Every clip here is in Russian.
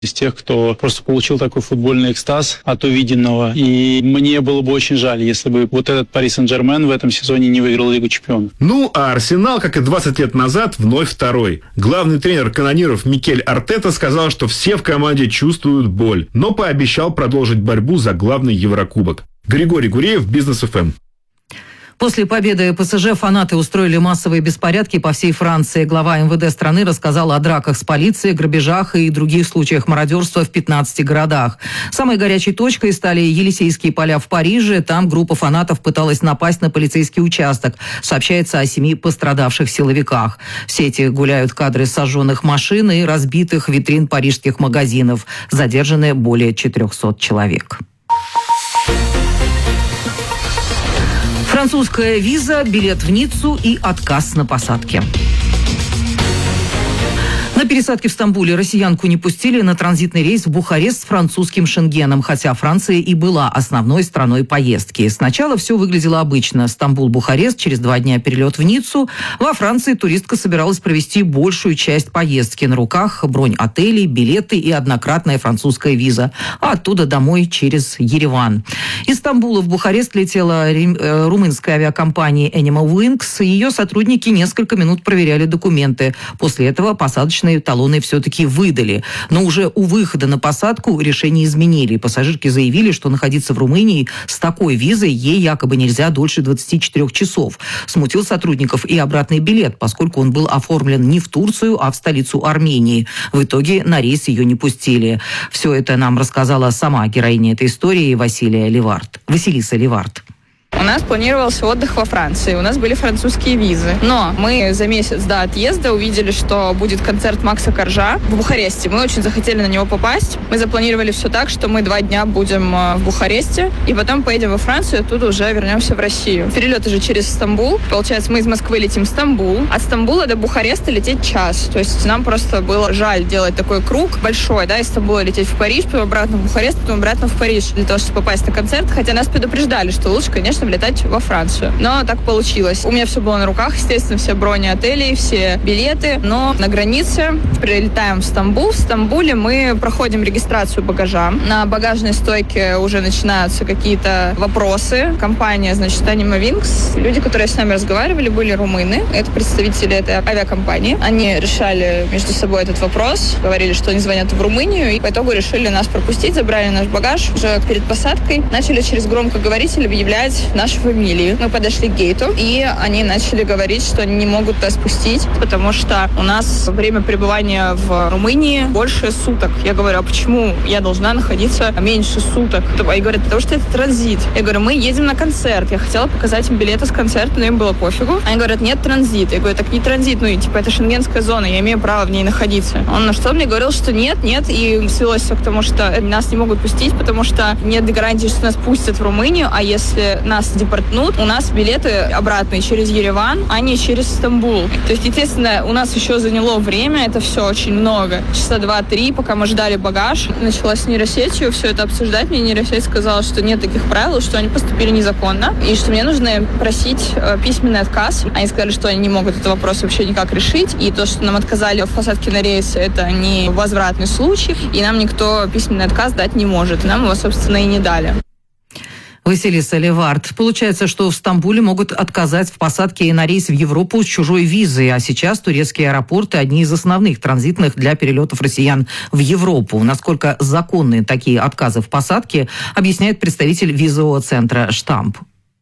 из тех, кто просто получил такой футбольный экстаз от увиденного. И мне было бы очень жаль, если бы вот этот Пари Сен-Жермен в этом сезоне не выиграл Лигу чемпионов. Ну, а Арсенал, как и 20 лет назад, вновь второй. Главный тренер канониров Микель Артета сказал, что все в команде чувствуют боль, но пообещал продолжить борьбу за главный Еврокубок. Григорий Гуреев, Бизнес ФМ. После победы ПСЖ фанаты устроили массовые беспорядки по всей Франции. Глава МВД страны рассказал о драках с полицией, грабежах и других случаях мародерства в 15 городах. Самой горячей точкой стали Елисейские поля в Париже. Там группа фанатов пыталась напасть на полицейский участок. Сообщается о 7 пострадавших силовиках. В сети гуляют кадры сожженных машин и разбитых витрин парижских магазинов. Задержаны более 400 человек. Французская виза, билет в Ниццу и отказ на посадке. На пересадке в Стамбуле россиянку не пустили на транзитный рейс в Бухарест с французским Шенгеном, хотя Франция и была основной страной поездки. Сначала все выглядело обычно. Стамбул-Бухарест, через 2 дня перелет в Ниццу. Во Франции туристка собиралась провести большую часть поездки. На руках бронь отелей, билеты и однократная французская виза. А оттуда домой через Ереван. Из Стамбула в Бухарест летела румынская авиакомпания Animal Wings. Ее сотрудники несколько минут проверяли документы. После этого посадочные талоны все-таки выдали. Но уже у выхода на посадку решение изменили. Пассажирки заявили, что находиться в Румынии с такой визой ей якобы нельзя дольше 24 часов. Смутил сотрудников и обратный билет, поскольку он был оформлен не в Турцию, а в столицу Армении. В итоге на рейс ее не пустили. Все это нам рассказала сама героиня этой истории Василиса Левард. У нас планировался отдых во Франции, у нас были французские визы. Но мы за месяц до отъезда увидели, что будет концерт Макса Коржа в Бухаресте. Мы очень захотели на него попасть. Мы запланировали все так, что мы 2 дня будем в Бухаресте, и потом поедем во Францию, оттуда уже вернемся в Россию. Перелеты же через Стамбул. Получается, мы из Москвы летим в Стамбул. От Стамбула до Бухареста лететь час. То есть нам просто было жаль делать такой круг большой, да, из Стамбула лететь в Париж, потом обратно в Бухарест, потом обратно в Париж, для того, чтобы попасть на концерт. Хотя нас предупреждали, что лучше, конечно, летать во Францию. Но так получилось. У меня все было на руках, естественно, все брони отелей, все билеты. Но на границе прилетаем в Стамбул. В Стамбуле мы проходим регистрацию багажа. На багажной стойке уже начинаются какие-то вопросы. Компания, значит, Animal Wings. Люди, которые с нами разговаривали, были румыны. Это представители этой авиакомпании. Они решали между собой этот вопрос. Говорили, что они звонят в Румынию. И по итогу решили нас пропустить, забрали наш багаж. Уже перед посадкой начали через громкоговоритель объявлять наши фамилии. Мы подошли к гейту, и они начали говорить, что они не могут нас пустить, потому что у нас время пребывания в Румынии больше суток. Я говорю, а почему я должна находиться меньше суток? Они говорят, потому что это транзит. Я говорю, мы едем на концерт. Я хотела показать им билеты с концерта, но им было пофигу. Они говорят, нет, транзит. Я говорю, так не транзит, ну и типа это шенгенская зона, я имею право в ней находиться. Он на что мне говорил, что нет, и свелось все к тому, что нас не могут пустить, потому что нет гарантии, что нас пустят в Румынию, а если нас депортнут, у нас билеты обратные через Ереван, а не через Стамбул. То есть, естественно, у нас еще заняло время, это все очень много. Часа 2-3, пока мы ждали багаж. Начала с нейросетью все это обсуждать. Мне нейросеть сказала, что нет таких правил, что они поступили незаконно, и что мне нужно просить письменный отказ. Они сказали, что они не могут этот вопрос вообще никак решить, и то, что нам отказали в посадке на рейс, это не возвратный случай, и нам никто письменный отказ дать не может. Нам его, собственно, и не дали. Василиса Левард. Получается, что в Стамбуле могут отказать в посадке на рейс в Европу с чужой визой, а сейчас турецкие аэропорты – одни из основных транзитных для перелетов россиян в Европу. Насколько законны такие отказы в посадке, объясняет представитель визового центра «Штамп».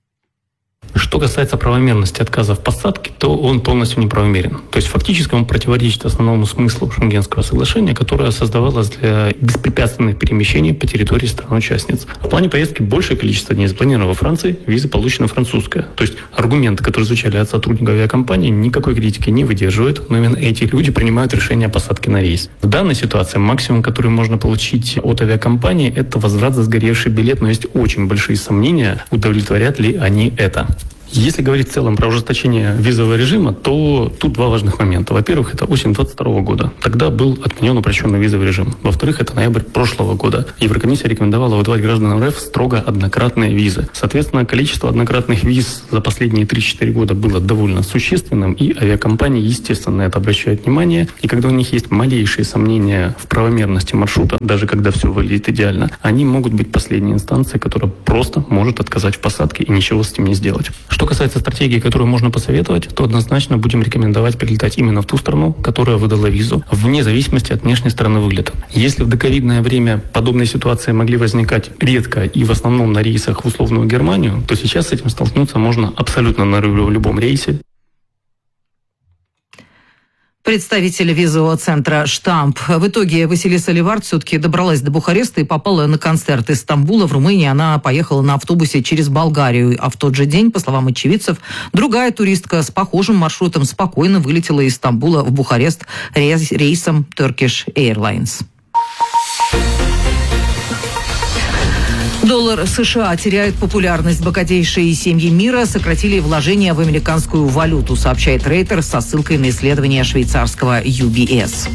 Что касается правомерности отказа в посадке, то он полностью неправомерен. То есть фактически он противоречит основному смыслу Шенгенского соглашения, которое создавалось для беспрепятственных перемещений по территории стран-участниц. В плане поездки большее количество дней запланировано во Франции, виза получена французская. То есть аргументы, которые звучали от сотрудников авиакомпании, никакой критики не выдерживают, но именно эти люди принимают решение о посадке на рейс. В данной ситуации максимум, который можно получить от авиакомпании, это возврат за сгоревший билет, но есть очень большие сомнения, удовлетворят ли они это. Если говорить в целом про ужесточение визового режима, то тут два важных момента. Во-первых, это осень 2022 года. Тогда был отменен упрощенный визовый режим. Во-вторых, это ноябрь прошлого года. Еврокомиссия рекомендовала выдавать гражданам РФ строго однократные визы. Соответственно, количество однократных виз за последние 3-4 года было довольно существенным, и авиакомпании, естественно, на это обращают внимание. И когда у них есть малейшие сомнения в правомерности маршрута, даже когда все выглядит идеально, они могут быть последней инстанцией, которая просто может отказать в посадке и ничего с этим не сделать. Что касается стратегии, которую можно посоветовать, то однозначно будем рекомендовать прилетать именно в ту страну, которая выдала визу, вне зависимости от внешней стороны выгляда. Если в доковидное время подобные ситуации могли возникать редко и в основном на рейсах в условную Германию, то сейчас с этим столкнуться можно абсолютно на любом рейсе. Представитель визового центра «Штамп». В итоге Василиса Ливард все-таки добралась до Бухареста и попала на концерт из Стамбула. В Румынии она поехала на автобусе через Болгарию. А в тот же день, по словам очевидцев, другая туристка с похожим маршрутом спокойно вылетела из Стамбула в Бухарест рейсом Turkish Airlines. Доллар США теряет популярность. Богатейшие семьи мира сократили вложения в американскую валюту, сообщает Рейтер со ссылкой на исследование швейцарского UBS.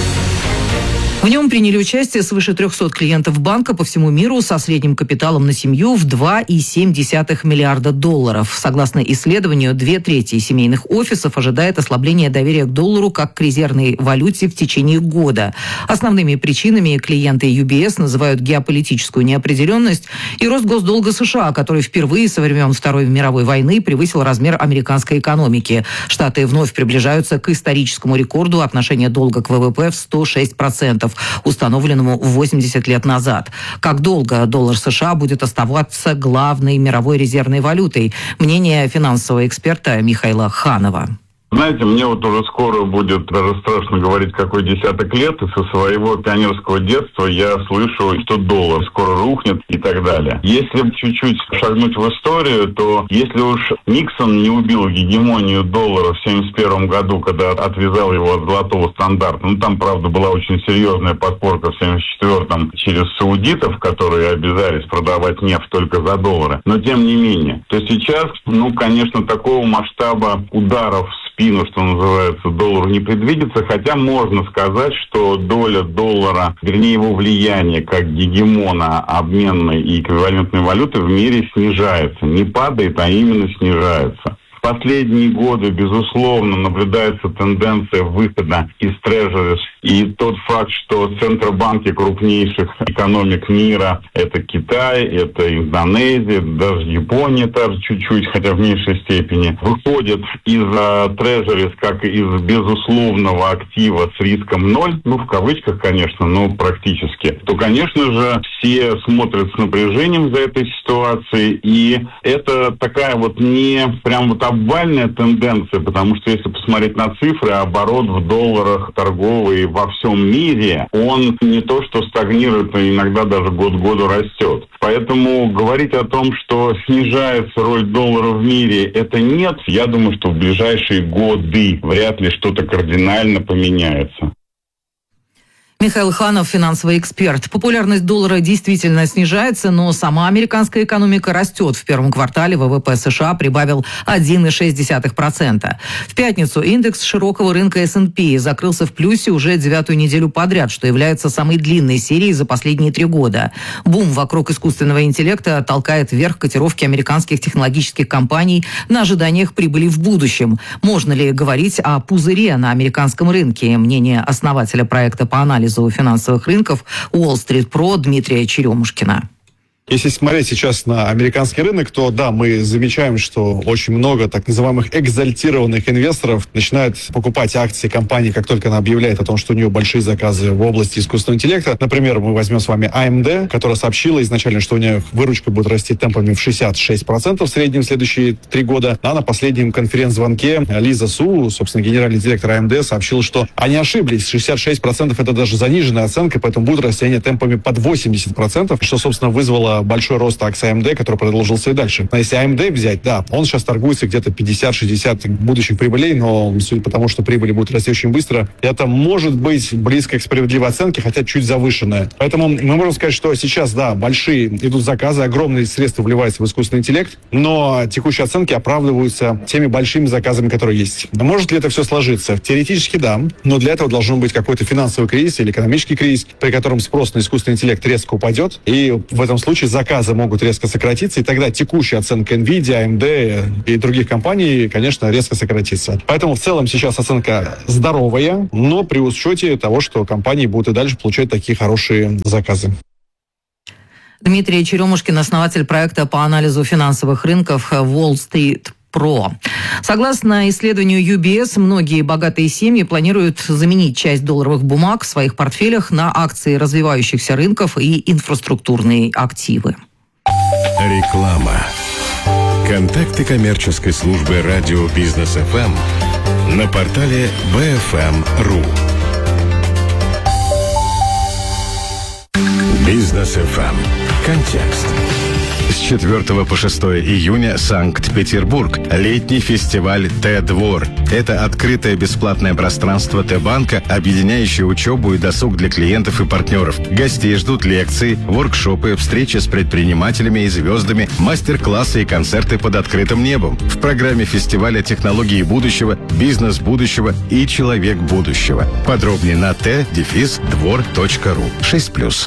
В нем приняли участие свыше 300 клиентов банка по всему миру со средним капиталом на семью в $2,7 миллиарда. Согласно исследованию, 2/3 семейных офисов ожидает ослабления доверия к доллару как к резервной валюте в течение года. Основными причинами клиенты UBS называют геополитическую неопределенность и рост госдолга США, который впервые со времен Второй мировой войны превысил размер американской экономики. Штаты вновь приближаются к историческому рекорду отношения долга к ВВП в 106%. Установленному 80 лет назад. Как долго доллар США будет оставаться главной мировой резервной валютой? Мнение финансового эксперта Михаила Ханова. Знаете, мне вот уже скоро будет даже страшно говорить, какой десяток лет, и со своего пионерского детства я слышу, что доллар скоро рухнет и так далее. Если чуть-чуть шагнуть в историю, то если уж Никсон не убил гегемонию доллара в 1971 году, когда отвязал его от золотого стандарта, там, правда, была очень серьезная подпорка в 1974-м через саудитов, которые обязались продавать нефть только за доллары, но тем не менее, то сейчас, конечно, такого масштаба ударов в спину, что называется, доллару не предвидится, хотя можно сказать, что доля доллара, вернее его влияние как гегемона обменной и эквивалентной валюты в мире снижается. Не падает, а именно снижается. В последние годы, безусловно, наблюдается тенденция выхода из трежерис. И тот факт, что центробанки крупнейших экономик мира, это Китай, это Индонезия, даже Япония тоже чуть-чуть, хотя в меньшей степени, выходят из трежерис как из безусловного актива с риском 0, в кавычках, конечно, но практически, то, конечно же, все смотрят с напряжением за этой ситуацией. И это такая вот не прям вот обвальная тенденция, потому что если посмотреть на цифры, оборот в долларах торговый во всем мире, он не то что стагнирует, а иногда даже год к году растет. Поэтому говорить о том, что снижается роль доллара в мире, это нет. Я думаю, что в ближайшие годы вряд ли что-то кардинально поменяется. Михаил Ханов, финансовый эксперт. Популярность доллара действительно снижается, но сама американская экономика растет. В первом квартале ВВП США прибавил 1,6%. В пятницу индекс широкого рынка S&P закрылся в плюсе уже 9-ю неделю подряд, что является самой длинной серией за последние 3 года. Бум вокруг искусственного интеллекта толкает вверх котировки американских технологических компаний на ожиданиях прибыли в будущем. Можно ли говорить о пузыре на американском рынке? Мнение основателя проекта по анализу финансовых рынков Wall Street Pro Дмитрия Черемушкина. Если смотреть сейчас на американский рынок, то да, мы замечаем, что очень много так называемых экзальтированных инвесторов начинают покупать акции компании, как только она объявляет о том, что у нее большие заказы в области искусственного интеллекта. Например, мы возьмем с вами AMD, которая сообщила изначально, что у нее выручка будет расти темпами в 66% в среднем в следующие 3 года. А на последнем конференц-звонке Лиза Су, собственно, генеральный директор AMD, сообщила, что они ошиблись. 66% это даже заниженная оценка, поэтому будут расти они темпами под 80%, что, собственно, вызвало был большой рост акций AMD, который продолжился и дальше. Но если AMD взять, да, он сейчас торгуется где-то 50-60 будущих прибылей, но судя по тому, что прибыли будут расти очень быстро, это может быть близко к справедливой оценке, хотя чуть завышенная. Поэтому мы можем сказать, что сейчас, да, большие идут заказы, огромные средства вливаются в искусственный интеллект, но текущие оценки оправдываются теми большими заказами, которые есть. Может ли это все сложиться? Теоретически да, но для этого должен быть какой-то финансовый кризис или экономический кризис, при котором спрос на искусственный интеллект резко упадет, и в этом случае заказы могут резко сократиться, и тогда текущая оценка NVIDIA, AMD и других компаний, конечно, резко сократится. Поэтому в целом сейчас оценка здоровая, но при учете того, что компании будут и дальше получать такие хорошие заказы. Дмитрий Черемушкин, основатель проекта по анализу финансовых рынков Wall Street Pro. Согласно исследованию UBS, многие богатые семьи планируют заменить часть долларовых бумаг в своих портфелях на акции развивающихся рынков и инфраструктурные активы. Реклама. Контакты коммерческой службы радио Бизнес ФМ на портале BFM.ru. Бизнес ФМ. Контекст. С 4 по 6 июня Санкт-Петербург. Летний фестиваль Т-двор. Это открытое бесплатное пространство Т-банка, объединяющее учебу и досуг для клиентов и партнеров. Гостей ждут лекции, воркшопы, встречи с предпринимателями и звездами, мастер-классы и концерты под открытым небом. В программе фестиваля технологии будущего, бизнес будущего и человек будущего. Подробнее на t-двор.ру. 6+.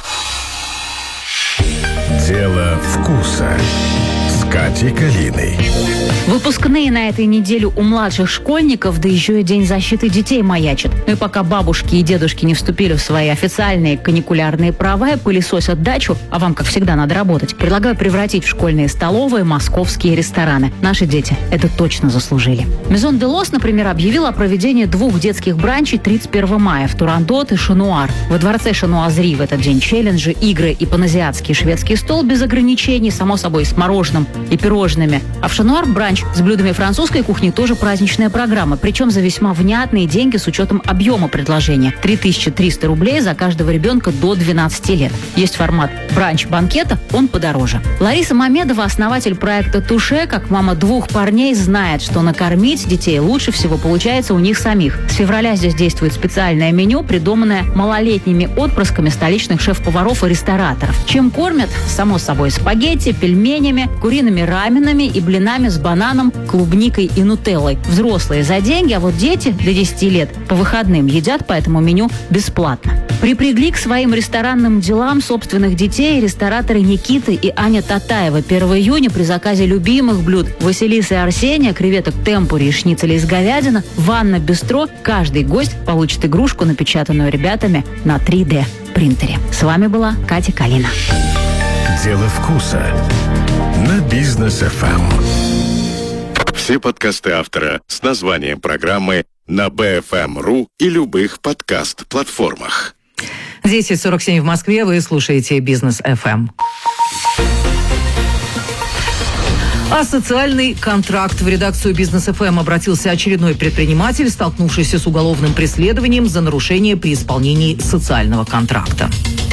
Дело вкуса с Катей Калиной. Выпускные на этой неделе у младших школьников, да еще и День защиты детей маячит. Ну и пока бабушки и дедушки не вступили в свои официальные каникулярные права и пылесосят дачу, а вам, как всегда, надо работать, предлагаю превратить в школьные столовые московские рестораны. Наши дети это точно заслужили. Мезон де Лос, например, объявил о проведении 2 детских бранчей 31 мая в Турандот и Шануар. Во дворце Шануазри в этот день челленджи, игры и паназиатский шведский стол без ограничений, само собой с мороженым и пирожными. А в Шануар бранч с блюдами французской кухни тоже праздничная программа, причем за весьма внятные деньги с учетом объема предложения. 3300 рублей за каждого ребенка до 12 лет. Есть формат бранч-банкета, он подороже. Лариса Мамедова, основатель проекта «Туше», как мама 2 парней, знает, что накормить детей лучше всего получается у них самих. С февраля здесь действует специальное меню, придуманное малолетними отпрысками столичных шеф-поваров и рестораторов. Чем кормят? Само собой, спагетти, пельменями, куриными раменами и блинами с бананом, клубникой и нутеллой. Взрослые за деньги, а вот дети до 10 лет по выходным едят по этому меню бесплатно. Припрягли к своим ресторанным делам собственных детей рестораторы Никита и Аня Татаева. 1 июня при заказе любимых блюд Василисы и Арсения, креветок темпури и шницели из говядины, ванна бистро, каждый гость получит игрушку, напечатанную ребятами на 3D принтере. С вами была Катя Калина. Дело вкуса на Бизнес ФМ. Все подкасты автора с названием программы на BFM.ru и любых подкаст-платформах. 10:47 в Москве. Вы слушаете Бизнес ФМ. А социальный контракт. В редакцию Бизнес ФМ обратился очередной предприниматель, столкнувшийся с уголовным преследованием за нарушение при исполнении социального контракта.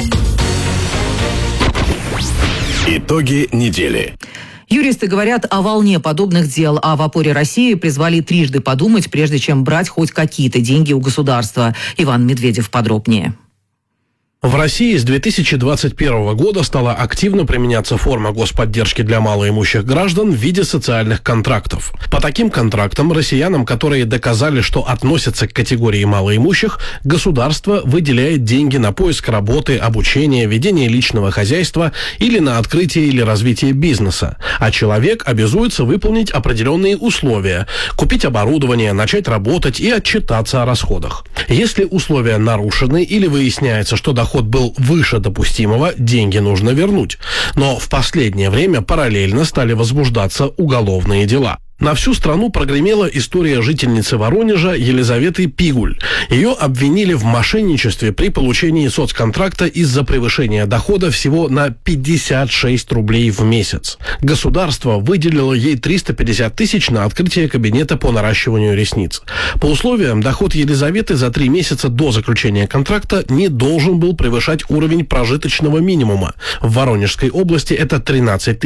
Итоги недели. Юристы говорят о волне подобных дел, а в «Опоре России» призвали трижды подумать, прежде чем брать хоть какие-то деньги у государства. Иван Медведев подробнее. В России с 2021 года стала активно применяться форма господдержки для малоимущих граждан в виде социальных контрактов. По таким контрактам россиянам, которые доказали, что относятся к категории малоимущих, государство выделяет деньги на поиск работы, обучение, ведение личного хозяйства или на открытие или развитие бизнеса, а человек обязуется выполнить определенные условия – купить оборудование, начать работать и отчитаться о расходах. Если условия нарушены или выясняется, что доход был выше допустимого, деньги нужно вернуть. Но в последнее время параллельно стали возбуждаться уголовные дела. На всю страну прогремела история жительницы Воронежа Елизаветы Пигуль. Ее обвинили в мошенничестве при получении соцконтракта из-за превышения дохода всего на 56 рублей в месяц. Государство выделило ей 350 тысяч на открытие кабинета по наращиванию ресниц. По условиям, доход Елизаветы за 3 месяца до заключения контракта не должен был превышать уровень прожиточного минимума. В Воронежской области это 13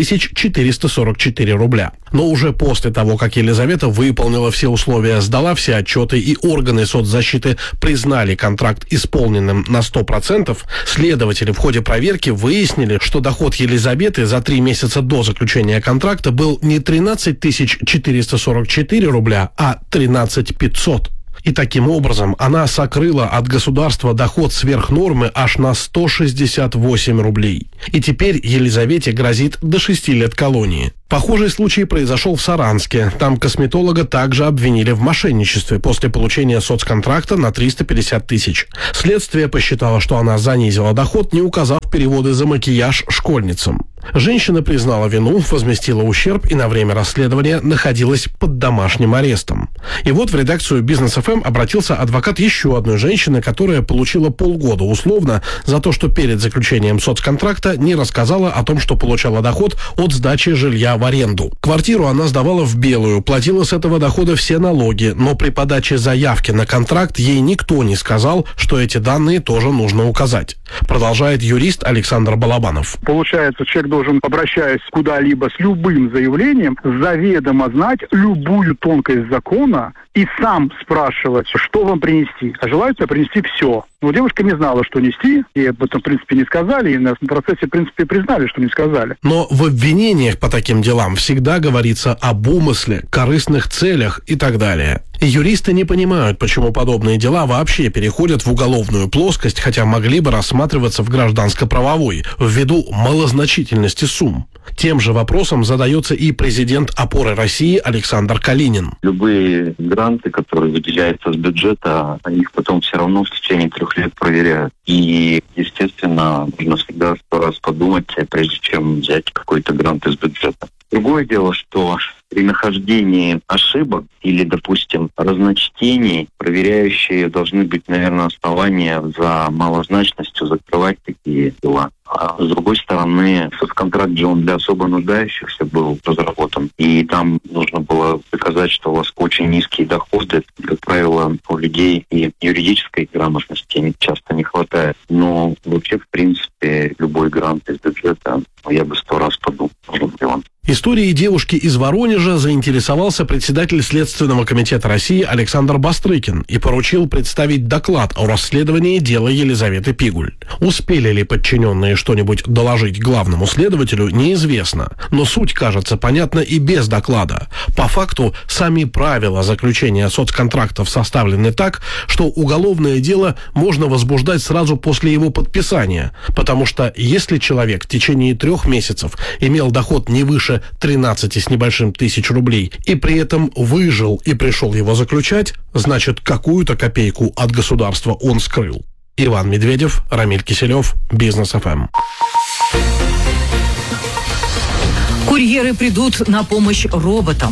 444 рубля. Но уже после того, как Елизавета выполнила все условия, сдала все отчеты и органы соцзащиты признали контракт исполненным на 100%, следователи в ходе проверки выяснили, что доход Елизаветы за 3 месяца до заключения контракта был не 13 444 рубля, а 13 500. И таким образом она сокрыла от государства доход сверх нормы аж на 168 рублей. И теперь Елизавете грозит до 6 лет колонии. Похожий случай произошел в Саранске. Там косметолога также обвинили в мошенничестве после получения соцконтракта на 350 тысяч. Следствие посчитало, что она занизила доход, не указав переводы за макияж школьницам. Женщина признала вину, возместила ущерб и на время расследования находилась под домашним арестом. И вот в редакцию Бизнес ФМ обратился адвокат еще одной женщины, которая получила полгода условно за то, что перед заключением соцконтракта не рассказала о том, что получала доход от сдачи жилья в аренду. Квартиру она сдавала в белую, платила с этого дохода все налоги, но при подаче заявки на контракт ей никто не сказал, что эти данные тоже нужно указать. Продолжает юрист Александр Балабанов. Получается, человек должен, обращаясь куда-либо с любым заявлением, заведомо знать любую тонкость закона и сам спрашивать, что вам принести. А желают принести все. Но девушка не знала, что нести, и об этом, в принципе, не сказали, и на процессе, в принципе, признали, что не сказали. Но в обвинениях по таким делам всегда говорится об умысле, корыстных целях и так далее. И юристы не понимают, почему подобные дела вообще переходят в уголовную плоскость, хотя могли бы рассматриваться в гражданско-правовой, ввиду малозначительности сумм. Тем же вопросом задается и президент «Опоры России» Александр Калинин. Любые гранты, которые выделяются с бюджета, их потом все равно в течение 3 лет проверяют. И, естественно, нужно всегда 100 раз подумать, прежде чем взять какой-то грант из бюджета. Другое дело, что при нахождении ошибок или, допустим, разночтений проверяющие должны быть, наверное, основания за малозначностью закрывать такие дела. А с другой стороны, соцконтракт же он для особо нуждающихся был разработан. И там нужно было доказать, что у вас очень низкие доходы. Как правило, у людей и юридической грамотности часто не хватает. Но вообще, в принципе, любой грант из бюджета, я бы 100 раз подумал. Историей девушки из Воронежа заинтересовался председатель Следственного комитета России Александр Бастрыкин и поручил представить доклад о расследовании дела Елизаветы Пигуль. Успели ли подчиненные что-нибудь доложить главному следователю, неизвестно, но суть, кажется, понятна и без доклада. По факту, сами правила заключения соцконтрактов составлены так, что уголовное дело можно возбуждать сразу после его подписания, потому что если человек в течение 3 месяцев имел доход не выше 13 с небольшим тысяч рублей и при этом выжил и пришел его заключать, значит, какую-то копейку от государства он скрыл. Иван Медведев, Рамиль Киселев, Бизнес ФМ. Курьеры придут на помощь роботам.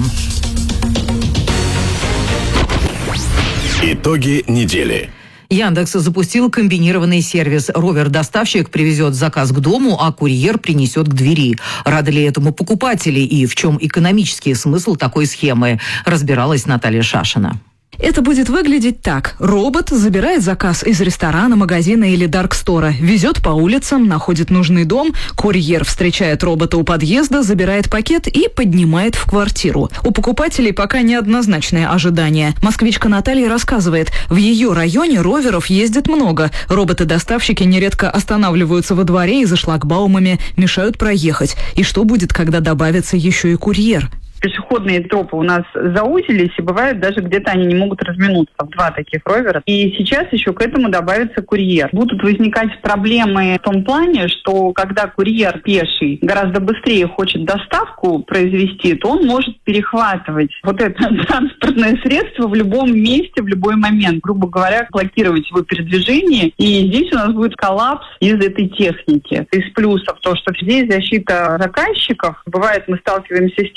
Итоги недели. Яндекс запустил комбинированный сервис. Ровер-доставщик привезет заказ к дому, а курьер принесет к двери. Рады ли этому покупатели и в чем экономический смысл такой схемы, разбиралась Наталья Шашина. Это будет выглядеть так. Робот забирает заказ из ресторана, магазина или даркстора, везет по улицам, находит нужный дом, курьер встречает робота у подъезда, забирает пакет и поднимает в квартиру. У покупателей пока неоднозначное ожидание. Москвичка Наталья рассказывает, в ее районе роверов ездит много. Роботы-доставщики нередко останавливаются во дворе и за шлагбаумами, мешают проехать. И что будет, когда добавится еще и курьер? Пешеходные тропы у нас заузились, и бывает даже где-то они не могут разминуться. 2 таких ровера. И сейчас еще к этому добавится курьер. Будут возникать проблемы в том плане, что когда курьер пеший гораздо быстрее хочет доставку произвести, то он может перехватывать вот это транспортное средство в любом месте, в любой момент. Грубо говоря, блокировать его передвижение. И здесь у нас будет коллапс из этой техники. Из плюсов то, что здесь защита заказчиков. Бывает, мы сталкиваемся с тем, что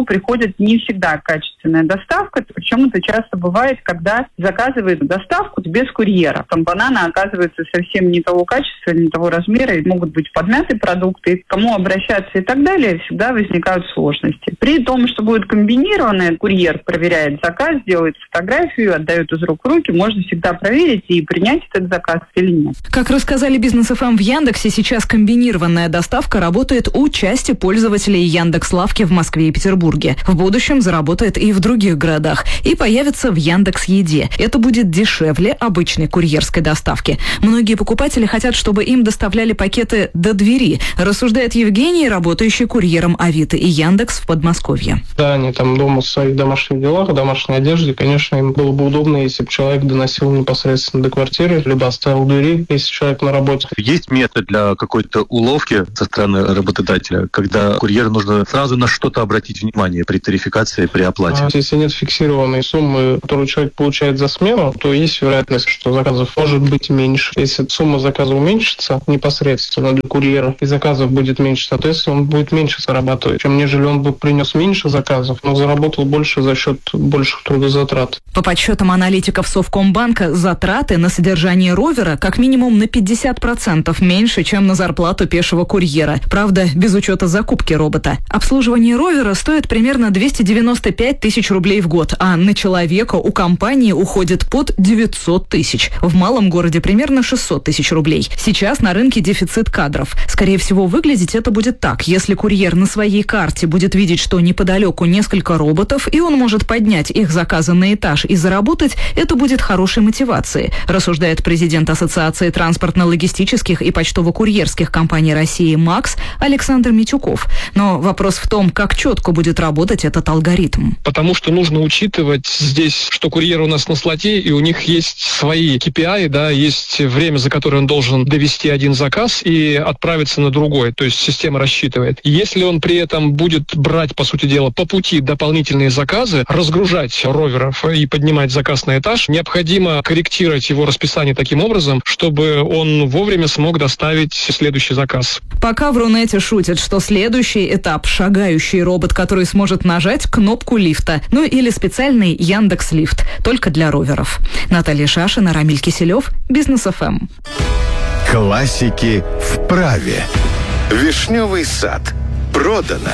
что приходит не всегда качественная доставка, причем это часто бывает, когда заказывают доставку без курьера. Там бананы оказываются совсем не того качества, не того размера, и могут быть подмятые продукты, к кому обращаться и так далее, всегда возникают сложности. При том, что будет комбинированное, курьер проверяет заказ, делает фотографию, отдает из рук в руки, можно всегда проверить и принять этот заказ или нет. Как рассказали Бизнес ФМ в Яндексе, сейчас комбинированная доставка работает у части пользователей Яндекс.Лавки в Москве и Петербурге. В будущем заработает и в других городах. И появится в Яндекс.Еде. Это будет дешевле обычной курьерской доставки. Многие покупатели хотят, чтобы им доставляли пакеты до двери, рассуждает Евгений, работающий курьером Авито и Яндекс в Подмосковье. Да, они там дома в своих домашних делах, домашней одежде, конечно, им было бы удобно, если бы человек доносил непосредственно до квартиры, либо оставил у двери, если человек на работе. Есть метод для какой-то уловки со стороны работодателя, когда курьеру нужно сразу на что-то обратить внимание при тарификации, при оплате? Если нет фиксированной суммы, которую человек получает за смену, то есть вероятность, что заказов может быть меньше. Если сумма заказа уменьшится непосредственно для курьера, и заказов будет меньше, соответственно, он будет меньше зарабатывать, чем нежели он бы принес меньше заказов, но заработал больше за счет больших трудозатрат. По подсчетам аналитиков Совкомбанка, затраты на содержание ровера как минимум на 50% меньше, чем на зарплату пешего курьера. Правда, без учета закупки робота. Обслуживание ровера стоит примерно 295 тысяч рублей в год, а на человека у компании уходит под 900 тысяч. В малом городе примерно 600 тысяч рублей. Сейчас на рынке дефицит кадров. Скорее всего, выглядеть это будет так. Если курьер на своей карте будет видеть, что неподалеку несколько роботов, и он может поднять их заказы на этаж и заработать, это будет хорошей мотивацией, рассуждает президент Ассоциации транспортно-логистических и почтово-курьерских компаний России МАКС Александр Митюков. Но вопрос в том, как четко будет работать этот алгоритм. Потому что нужно учитывать здесь, что курьер у нас на слоте, и у них есть свои KPI, да, есть время, за которое он должен довести один заказ и отправиться на другой, то есть система рассчитывает. Если он при этом будет брать, по сути дела, по пути дополнительные заказы, разгружать роверов и поднимать заказ на этаж, необходимо корректировать его расписание таким образом, чтобы он вовремя смог доставить следующий заказ. Пока в Рунете шутят, что следующий этап – шагающий робот, который сможет нажать кнопку лифта, ну или специальный Яндекс.Лифт, только для роверов. Наталья Шашина, Рамиль Киселев, Бизнес ФМ. Классики в праве. Вишневый сад. Продано.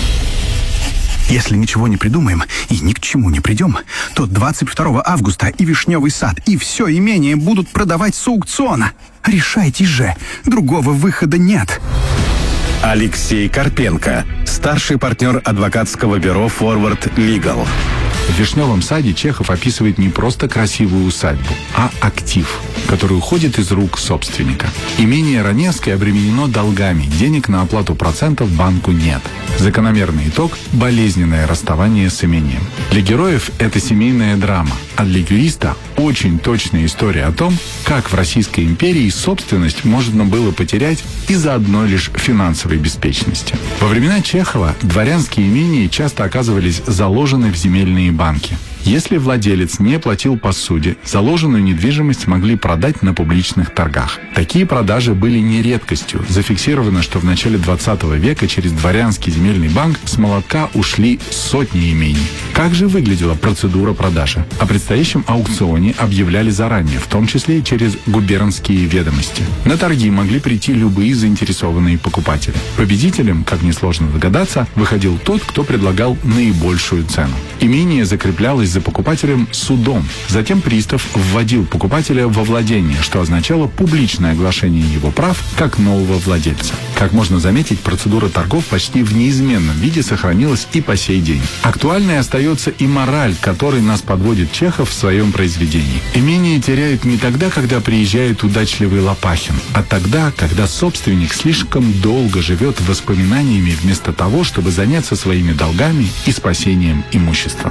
Если ничего не придумаем и ни к чему не придем, то 22 августа и Вишневый сад, и все имение будут продавать с аукциона. Решайтесь же, другого выхода нет. Алексей Карпенко, старший партнер адвокатского бюро «Форвард Лигал». В «Вишневом саде» Чехов описывает не просто красивую усадьбу, а актив, который уходит из рук собственника. Имение Раневской обременено долгами, денег на оплату процентов банку нет. Закономерный итог – болезненное расставание с имением. Для героев это семейная драма, а для юриста – очень точная история о том, как в Российской империи собственность можно было потерять из-за одной лишь финансовой беспечности. Во времена Чехова дворянские имения часто оказывались заложены в земельные банки. Если владелец не платил посуде, заложенную недвижимость могли продать на публичных торгах. Такие продажи были не редкостью. Зафиксировано, что в начале 20 века через дворянский земельный банк с молотка ушли сотни имений. Как же выглядела процедура продажи? О предстоящем аукционе объявляли заранее, в том числе и через губернские ведомости. На торги могли прийти любые заинтересованные покупатели. Победителем, как несложно догадаться, выходил тот, кто предлагал наибольшую цену. Имение закреплялось за покупателем судом. Затем пристав вводил покупателя во владение, что означало публичное оглашение его прав как нового владельца. Как можно заметить, процедура торгов почти в неизменном виде сохранилась и по сей день. Актуальной остается и мораль, к которой нас подводит Чехов в своем произведении. Имение теряют не тогда, когда приезжает удачливый Лопахин, а тогда, когда собственник слишком долго живет воспоминаниями вместо того, чтобы заняться своими долгами и спасением имущества.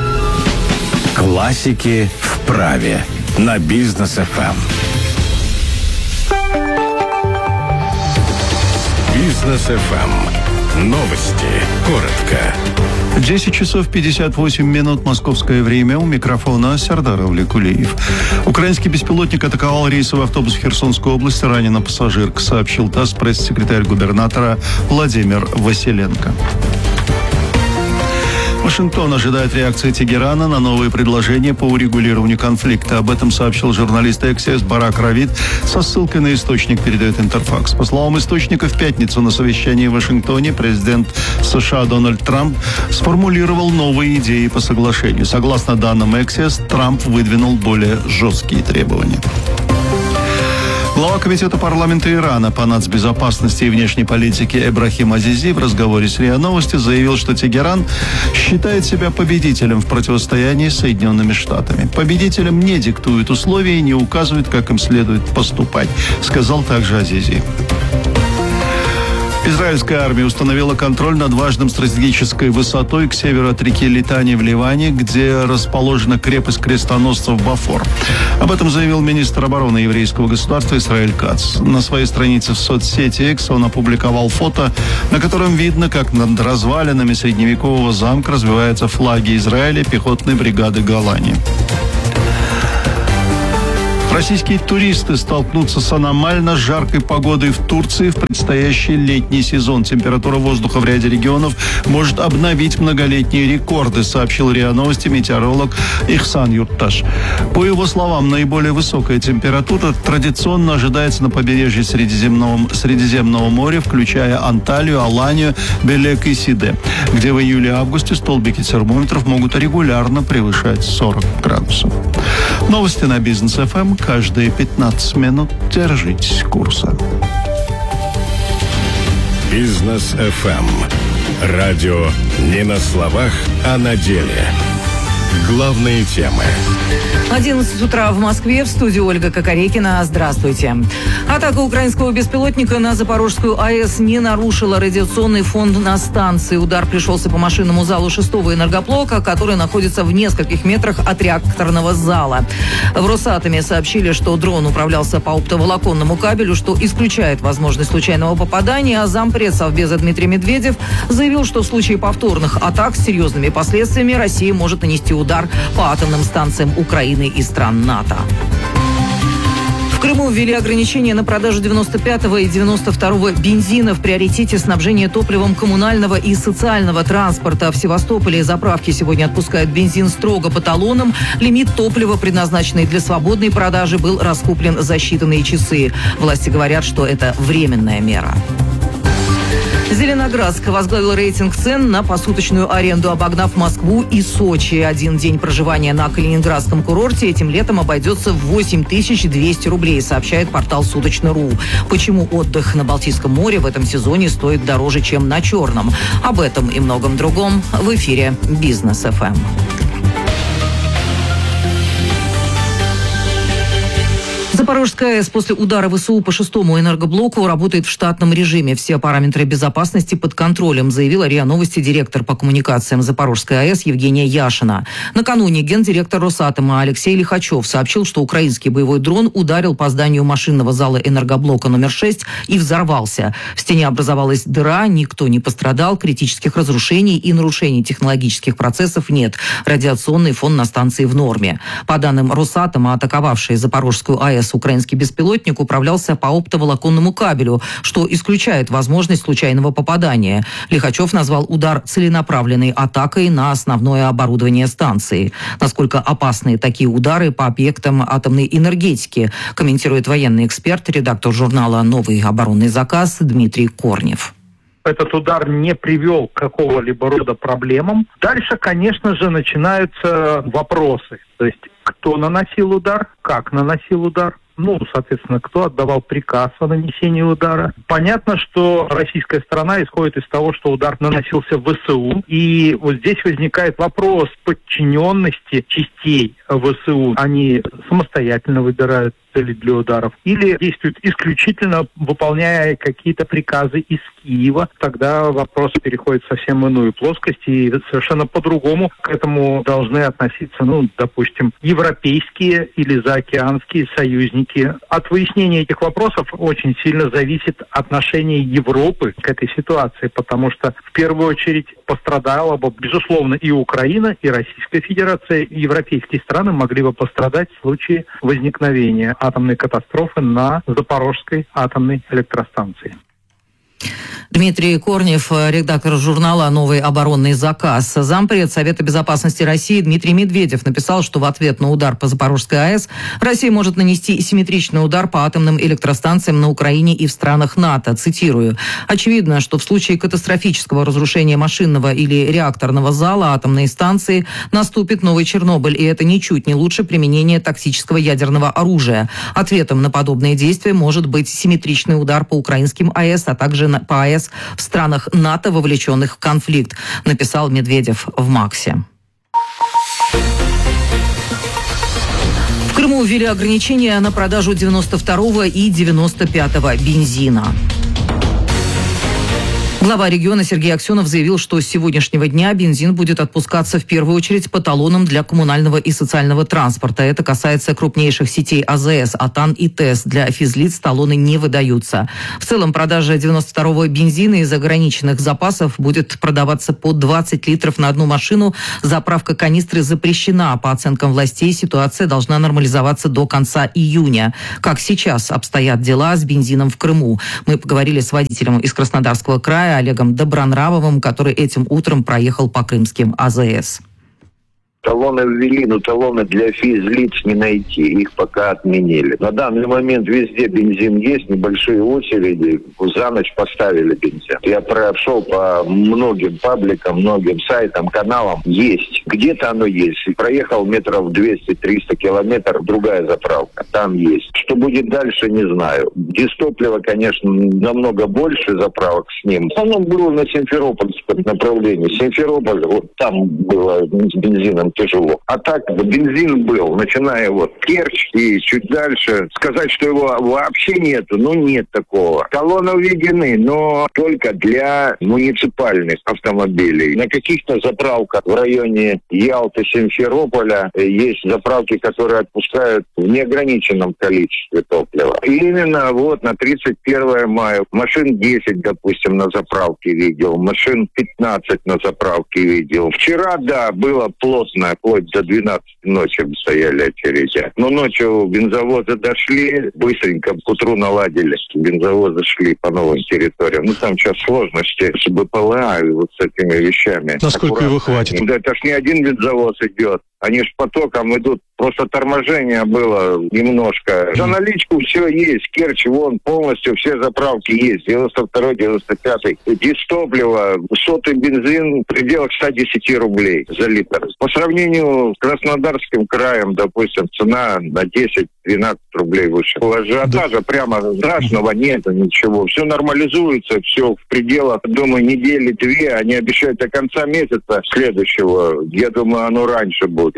Классики в праве на Бизнес ФМ. Бизнес ФМ. Новости. Коротко. 10 часов 58 минут московское время. У микрофона Сардар Авлекулиев. Украинский беспилотник атаковал рейсовый автобус в Херсонской области. Ранена пассажирка, сообщил ТАСС пресс-секретарь губернатора Владимир Василенко. Вашингтон ожидает реакции Тегерана на новые предложения по урегулированию конфликта. Об этом сообщил журналист Axios Барак Равид со ссылкой на источник, передает Интерфакс. По словам источника, в пятницу на совещании в Вашингтоне президент США Дональд Трамп сформулировал новые идеи по соглашению. Согласно данным Axios, Трамп выдвинул более жесткие требования. Глава Комитета парламента Ирана по нацбезопасности и внешней политике Эбрахим Азизи в разговоре с РИА Новости заявил, что Тегеран считает себя победителем в противостоянии с Соединенными Штатами. Победителям не диктуют условия и не указывают, как им следует поступать, сказал также Азизи. Израильская армия установила контроль над важным стратегической высотой к северу от реки Литани в Ливане, где расположена крепость крестоносцев Бафор. Об этом заявил министр обороны еврейского государства Исраэль Кац. На своей странице в соцсети X он опубликовал фото, на котором видно, как над развалинами средневекового замка развиваются флаги Израиля пехотной бригады Голани. Российские туристы столкнутся с аномально жаркой погодой в Турции в предстоящий летний сезон. Температура воздуха в ряде регионов может обновить многолетние рекорды, сообщил РИА Новости метеоролог Ихсан Юрташ. По его словам, наиболее высокая температура традиционно ожидается на побережье Средиземного моря, включая Анталию, Аланию, Белек и Сиде, где в июле-августе столбики термометров могут регулярно превышать 40 градусов. Новости на Бизнес ФМ. Каждые 15 минут держитесь курса. Бизнес ФМ. Радио не на словах, а на деле. Главные темы. 11 утра в Москве. В студии Ольга Кокорекина. Здравствуйте. Атака украинского беспилотника на Запорожскую АЭС не нарушила радиационный фон на станции. Удар пришелся по машинному залу 6-го энергоблока, который находится в нескольких метрах от реакторного зала. В Росатоме сообщили, что дрон управлялся по оптоволоконному кабелю, что исключает возможность случайного попадания, а зампред Совбеза Дмитрий Медведев заявил, что в случае повторных атак с серьезными последствиями Россия может нанести удар по атомным станциям Украины и стран НАТО. В Крыму ввели ограничения на продажу 95-го и 92-го бензина в приоритете снабжения топливом коммунального и социального транспорта. В Севастополе заправки сегодня отпускают бензин строго по талонам. Лимит топлива, предназначенный для свободной продажи, был раскуплен за считанные часы. Власти говорят, что это временная мера. Зеленоградск возглавил рейтинг цен на посуточную аренду, обогнав Москву и Сочи. Один день проживания на Калининградском курорте этим летом обойдется в 8200 рублей, сообщает портал Суточно.ру. Почему отдых на Балтийском море в этом сезоне стоит дороже, чем на Черном? Об этом и многом другом в эфире Бизнес ФМ. Запорожская АЭС после удара ВСУ по 6-му энергоблоку работает в штатном режиме. Все параметры безопасности под контролем, заявила РИА Новости директор по коммуникациям Запорожской АЭС Евгения Яшина. Накануне гендиректор Росатома Алексей Лихачев сообщил, что украинский боевой дрон ударил по зданию машинного зала энергоблока номер 6 и взорвался. В стене образовалась дыра, никто не пострадал, критических разрушений и нарушений технологических процессов нет. Радиационный фон на станции в норме. По данным Росатома, атаковавший Запорожскую АЭС украинский беспилотник управлялся по оптоволоконному кабелю, что исключает возможность случайного попадания. Лихачев назвал удар целенаправленной атакой на основное оборудование станции. Насколько опасны такие удары по объектам атомной энергетики, комментирует военный эксперт, редактор журнала «Новый оборонный заказ» Дмитрий Корнев. Этот удар не привел к какого-либо рода проблемам. Дальше, конечно же, начинаются вопросы. То есть, кто наносил удар, как наносил удар, соответственно, кто отдавал приказ о нанесении удара. Понятно, что российская сторона исходит из того, что удар наносился в ВСУ. И вот здесь возникает вопрос подчиненности частей ВСУ. Они самостоятельно выбирают цели для ударов или действуют исключительно выполняя какие-то приказы из Киева. Тогда вопрос переходит в совсем иную плоскость, и совершенно по-другому к этому должны относиться, допустим, европейские или заокеанские союзники. От выяснения этих вопросов очень сильно зависит отношение Европы к этой ситуации, потому что в первую очередь пострадала бы, безусловно, и Украина, и Российская Федерация, и европейские страны могли бы пострадать в случае возникновения атомной катастрофы на Запорожской атомной электростанции. Дмитрий Корнев, редактор журнала «Новый оборонный заказ». Зампред Совета безопасности России Дмитрий Медведев написал, что в ответ на удар по Запорожской АЭС Россия может нанести симметричный удар по атомным электростанциям на Украине и в странах НАТО. Цитирую. «Очевидно, что в случае катастрофического разрушения машинного или реакторного зала атомной станции наступит новый Чернобыль, и это ничуть не лучше применения токсического ядерного оружия. Ответом на подобные действия может быть симметричный удар по украинским АЭС, а также по АЭС в странах НАТО, вовлеченных в конфликт», написал Медведев в МАКСе. В Крыму ввели ограничения на продажу 92-го и 95-го бензина. Глава региона Сергей Аксенов заявил, что с сегодняшнего дня бензин будет отпускаться в первую очередь по талонам для коммунального и социального транспорта. Это касается крупнейших сетей АЗС, АТАН и ТЭС. Для физлиц талоны не выдаются. В целом продажа 92-го бензина из ограниченных запасов будет продаваться по 20 литров на одну машину. Заправка канистры запрещена. По оценкам властей, ситуация должна нормализоваться до конца июня. Как сейчас обстоят дела с бензином в Крыму? Мы поговорили с водителем из Краснодарского края Олегом Добронравовым, который этим утром проехал по крымским АЗС. Талоны ввели, но талоны для физлиц не найти. Их пока отменили. На данный момент везде бензин есть, небольшие очереди. За ночь поставили бензин. Я прошел по многим пабликам, многим сайтам, каналам. Есть. Где-то оно есть. Проехал метров 200-300 километров, другая заправка. Там есть. Что будет дальше, не знаю. Дистоплива, конечно, намного больше заправок с ним. В основном было на Симферопольском направлении. Симферополь, вот там было с бензином тяжело. А так бензин был, начиная вот Керчь и чуть дальше. Сказать, что его вообще нету, ну нет такого. Талоны введены, но только для муниципальных автомобилей. На каких-то заправках в районе Ялты, Симферополя есть заправки, которые отпускают в неограниченном количестве топлива. И именно вот на 31 мая машин 10, допустим, на заправке видел, машин 15 на заправке видел. Вчера, да, было плотно, вплоть до 12 ночи стояли очереди. Но ночью бензовозы дошли, быстренько к утру наладили. Бензовозы шли по новым территориям. Ну, там сейчас сложности с БПЛА и вот с этими вещами. Насколько его хватит? Да, это ж не один бензовоз идет. Они ж потоком идут. Просто торможение было немножко. За наличку все есть. Керчь, вон, полностью все заправки есть. 92-й, 95-й. Дистопливо, сотый бензин в пределах 110 рублей за литр. По сравнению с Краснодарским краем, допустим, цена на 10-12 рублей выше. Ажиотажа прямо страшного нет, ничего. Все нормализуется, все в пределах, думаю, недели-две. Они обещают до конца месяца следующего. Я думаю, оно раньше будет.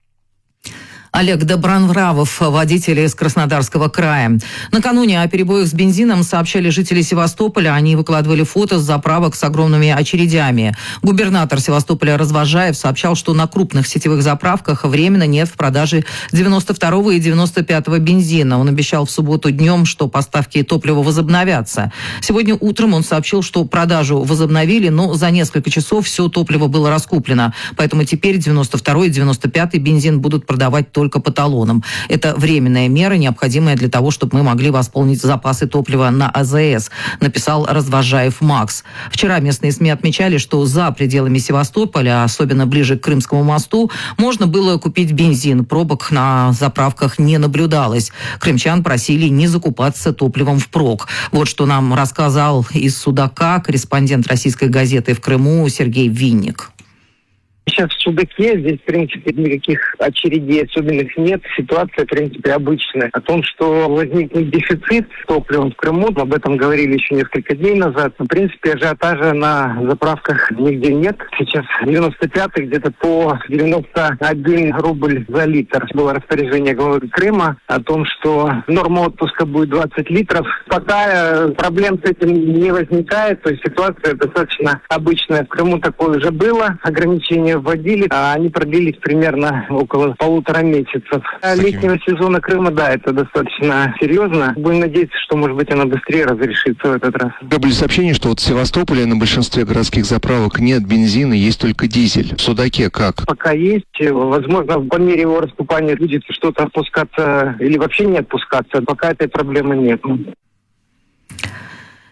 Олег Добронравов, водитель из Краснодарского края. Накануне о перебоях с бензином сообщали жители Севастополя. Они выкладывали фото с заправок с огромными очередями. Губернатор Севастополя Развозжаев сообщал, что на крупных сетевых заправках временно нет в продаже 92-го и 95-го бензина. Он обещал в субботу днем, что поставки топлива возобновятся. Сегодня утром он сообщил, что продажу возобновили, но за несколько часов все топливо было раскуплено. Поэтому теперь 92-й и 95-й бензин будут продавать только по талонам. Это временная мера, необходимая для того, чтобы мы могли восполнить запасы топлива на АЗС, написал Развозжаев Макс. Вчера местные СМИ отмечали, что за пределами Севастополя, особенно ближе к Крымскому мосту, можно было купить бензин. Пробок на заправках не наблюдалось. Крымчан просили не закупаться топливом впрок. Вот что нам рассказал из Судака корреспондент российской газеты в Крыму Сергей Винник. Сейчас в Судаке, здесь, в принципе, никаких очередей особенных нет. Ситуация, в принципе, обычная. О том, что возникнет дефицит топливом в Крыму, об этом говорили еще несколько дней назад. В принципе, ажиотажа на заправках нигде нет. Сейчас 95-й где-то по 91 рубль за литр. Было распоряжение главы Крыма о том, что норма отпуска будет 20 литров. Пока проблем с этим не возникает. То есть ситуация достаточно обычная. В Крыму такое уже было. Ограничения вводили, а они продлились примерно около 1,5 месяцев. Летнего сезона Крыма, да, это достаточно серьезно. Будем надеяться, что, может быть, она быстрее разрешится в этот раз. Были сообщения, что вот в Севастополе на большинстве городских заправок нет бензина, есть только дизель. В Судаке как? Пока есть. Возможно, по мере его раскупания будет что-то отпускаться или вообще не отпускаться. Пока этой проблемы нет.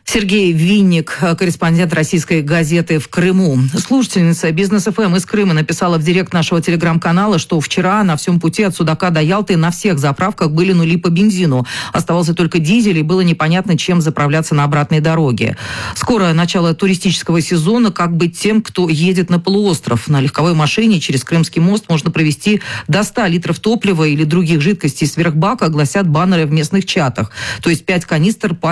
Сергей Винник, корреспондент российской газеты в Крыму. Слушательница Бизнес ФМ из Крыма написала в директ нашего телеграм-канала, что вчера на всем пути от Судака до Ялты на всех заправках были нули по бензину. Оставался только дизель, и было непонятно, чем заправляться на обратной дороге. Скоро начало туристического сезона. Как быть тем, кто едет на полуостров? На легковой машине через Крымский мост можно провести до 100 литров топлива или других жидкостей сверхбака, гласят баннеры в местных чатах. То есть 5 канистр по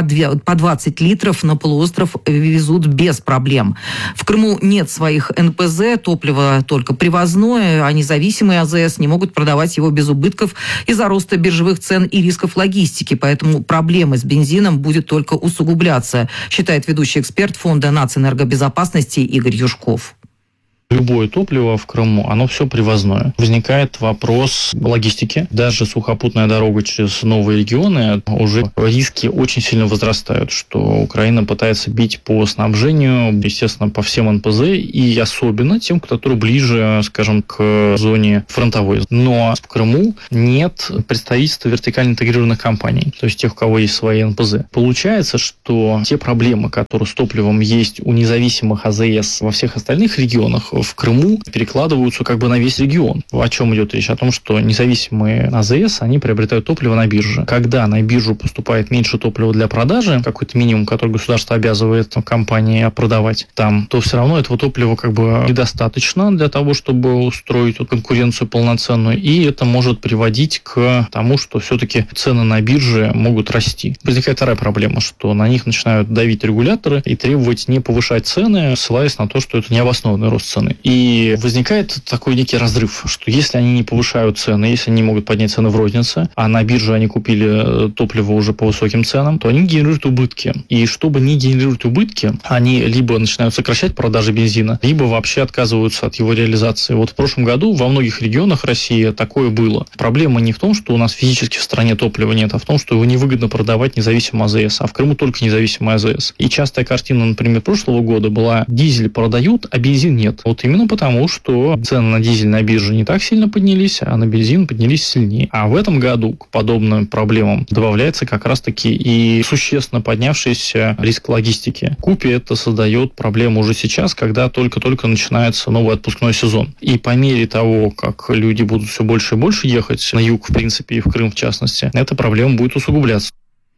20 литров на полуостров везут без проблем. В Крыму нет своих НПЗ, топливо только привозное, а независимые АЗС не могут продавать его без убытков из-за роста биржевых цен и рисков логистики, поэтому проблемы с бензином будет только усугубляться, считает ведущий эксперт Фонда нацэнергобезопасности Игорь Юшков. Любое топливо в Крыму, оно все привозное. Возникает вопрос логистики. Даже сухопутная дорога через новые регионы, уже риски очень сильно возрастают, что Украина пытается бить по снабжению, естественно, по всем НПЗ, и особенно тем, которые ближе, скажем, к зоне фронтовой. Но в Крыму нет представительства вертикально интегрированных компаний, то есть тех, у кого есть свои НПЗ. Получается, что те проблемы, которые с топливом есть у независимых АЗС во всех остальных регионах, в Крыму перекладываются как бы на весь регион. О чем идет речь? О том, что независимые АЗС, они приобретают топливо на бирже. Когда на биржу поступает меньше топлива для продажи, какой-то минимум, который государство обязывает компании продавать там, то все равно этого топлива как бы недостаточно для того, чтобы устроить конкуренцию полноценную, и это может приводить к тому, что все-таки цены на бирже могут расти. Возникает вторая проблема, что на них начинают давить регуляторы и требовать не повышать цены, ссылаясь на то, что это необоснованный рост цены. И возникает такой некий разрыв, что если они не повышают цены, если они могут поднять цены в рознице, а на бирже они купили топливо уже по высоким ценам, то они генерируют убытки. И чтобы не генерировать убытки, они либо начинают сокращать продажи бензина, либо вообще отказываются от его реализации. Вот в прошлом году во многих регионах России такое было. Проблема не в том, что у нас физически в стране топлива нет, а в том, что его невыгодно продавать независимым АЗС, а в Крыму только независимый АЗС. И частая картина, например, прошлого года была: дизель продают, а бензин нет. Вот именно потому, что цены на дизель на бирже не так сильно поднялись, а на бензин поднялись сильнее. А в этом году к подобным проблемам добавляется как раз-таки и существенно поднявшийся риск логистики. В купе это создает проблему уже сейчас, когда только-только начинается новый отпускной сезон. И по мере того, как люди будут все больше и больше ехать на юг, в принципе, и в Крым в частности, эта проблема будет усугубляться.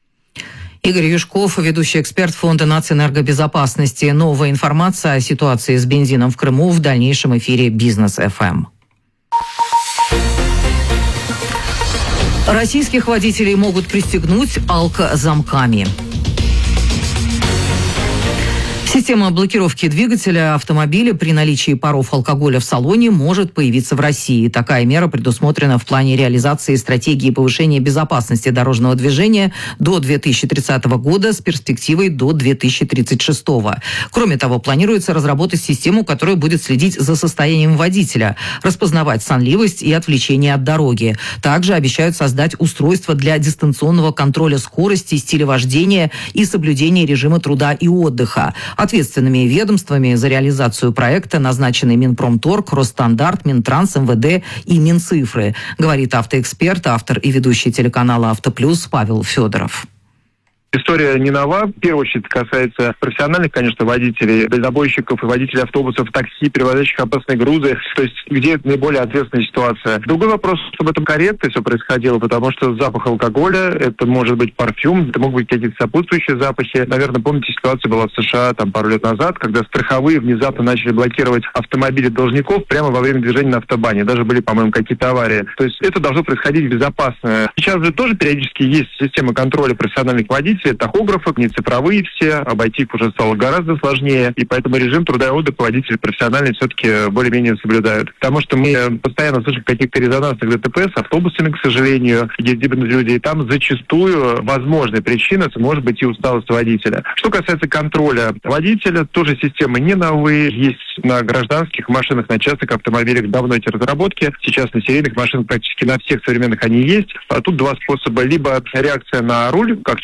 Игорь Юшков, ведущий эксперт Фонда нацэнергобезопасности. Новая информация о ситуации с бензином в Крыму в дальнейшем эфире Бизнес ФМ. Российских водителей могут пристегнуть алкозамками. Система блокировки двигателя автомобиля при наличии паров алкоголя в салоне может появиться в России. Такая мера предусмотрена в плане реализации стратегии повышения безопасности дорожного движения до 2030 года с перспективой до 2036. Кроме того, планируется разработать систему, которая будет следить за состоянием водителя, распознавать сонливость и отвлечение от дороги. Также обещают создать устройство для дистанционного контроля скорости, стиля вождения и соблюдения режима труда и отдыха. Ответственными ведомствами за реализацию проекта назначены Минпромторг, Росстандарт, Минтранс, МВД и Минцифры, говорит автоэксперт, автор и ведущий телеканала «Автоплюс» Павел Федоров. История не нова. В первую очередь касается профессиональных, конечно, водителей, дальнобойщиков и водителей автобусов, такси, перевозящих опасные грузы, то есть где наиболее ответственная ситуация. Другой вопрос, чтобы это корректно все происходило, потому что запах алкоголя, это может быть парфюм, это могут быть какие-то сопутствующие запахи. Наверное, помните, ситуация была в США пару лет назад, когда страховые внезапно начали блокировать автомобили должников прямо во время движения на автобане. Даже были, по-моему, какие-то аварии. То есть это должно происходить безопасно. Сейчас же тоже периодически есть система контроля профессиональных водителей, тахографы, не цифровые все, обойти их уже стало гораздо сложнее, и поэтому режим труда и отдыха водители профессиональные все-таки более-менее соблюдают. Потому что мы постоянно слышим каких-то резонансных ДТП с автобусами, к сожалению, где гибнут люди, и там зачастую возможная причина, это может быть и усталость водителя. Что касается контроля водителя, тоже системы не новые, есть на гражданских машинах, на частных автомобилях давно эти разработки, сейчас на серийных машинах практически на всех современных они есть. А тут два способа: либо реакция на руль, как часто человек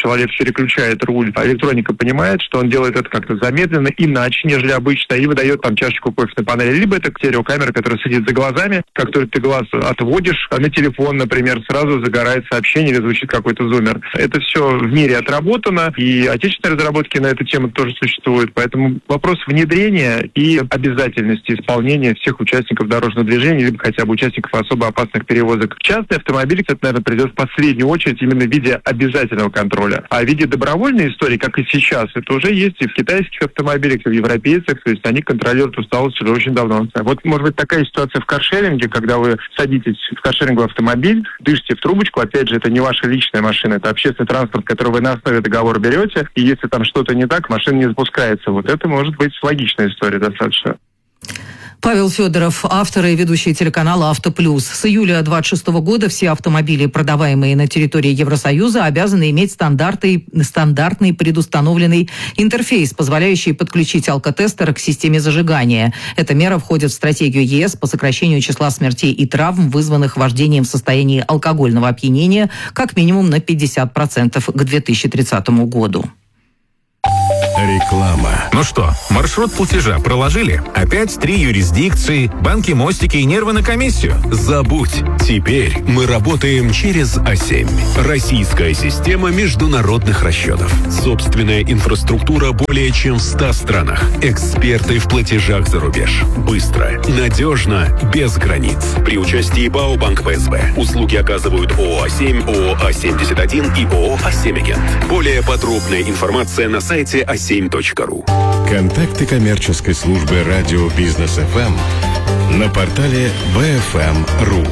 человек переключает руль, а электроника понимает, что он делает это как-то замедленно, иначе, нежели обычно, и выдает там чашечку кофе на панели. Либо это стереокамера, которая сидит за глазами, как только ты глаз отводишь, а на телефон, например, сразу загорает сообщение или звучит какой-то зуммер. Это все в мире отработано, и отечественные разработки на эту тему тоже существуют. Поэтому вопрос внедрения и обязательности исполнения всех участников дорожного движения, либо хотя бы участников особо опасных перевозок. Частный автомобиль, кстати, наверное, придет в последнюю очередь именно в виде обязательного контроля. А в виде добровольной истории, как и сейчас, это уже есть и в китайских автомобилях, и в европейцах, то есть они контролируют усталость уже очень давно. Вот, может быть, такая ситуация в каршеринге, когда вы садитесь в каршеринговый автомобиль, дышите в трубочку, опять же, это не ваша личная машина, это общественный транспорт, который вы на основе договора берете, и если там что-то не так, машина не запускается. Вот это может быть логичная история достаточно. Павел Федоров, автор и ведущий телеканала «Автоплюс». С июля 2026 года все автомобили, продаваемые на территории Евросоюза, обязаны иметь стандартный предустановленный интерфейс, позволяющий подключить алкотестер к системе зажигания. Эта мера входит в стратегию ЕС по сокращению числа смертей и травм, вызванных вождением в состоянии алкогольного опьянения, как минимум на 50% к 2030 году. Реклама. Ну что, маршрут платежа проложили? Опять 3 юрисдикции, банки, мостики и нервы на комиссию? Забудь. Теперь мы работаем через А7. Российская система международных расчетов. Собственная инфраструктура более чем в 100 странах. Эксперты в платежах за рубеж. Быстро, надежно, без границ. При участии БАО Банк ПСБ. Услуги оказывают ООО А7, ООО А71 и ООО А7Агент. Более подробная информация на сайте a7.ru. Контакты коммерческой службы радио Бизнес ФМ на портале bfm.ru.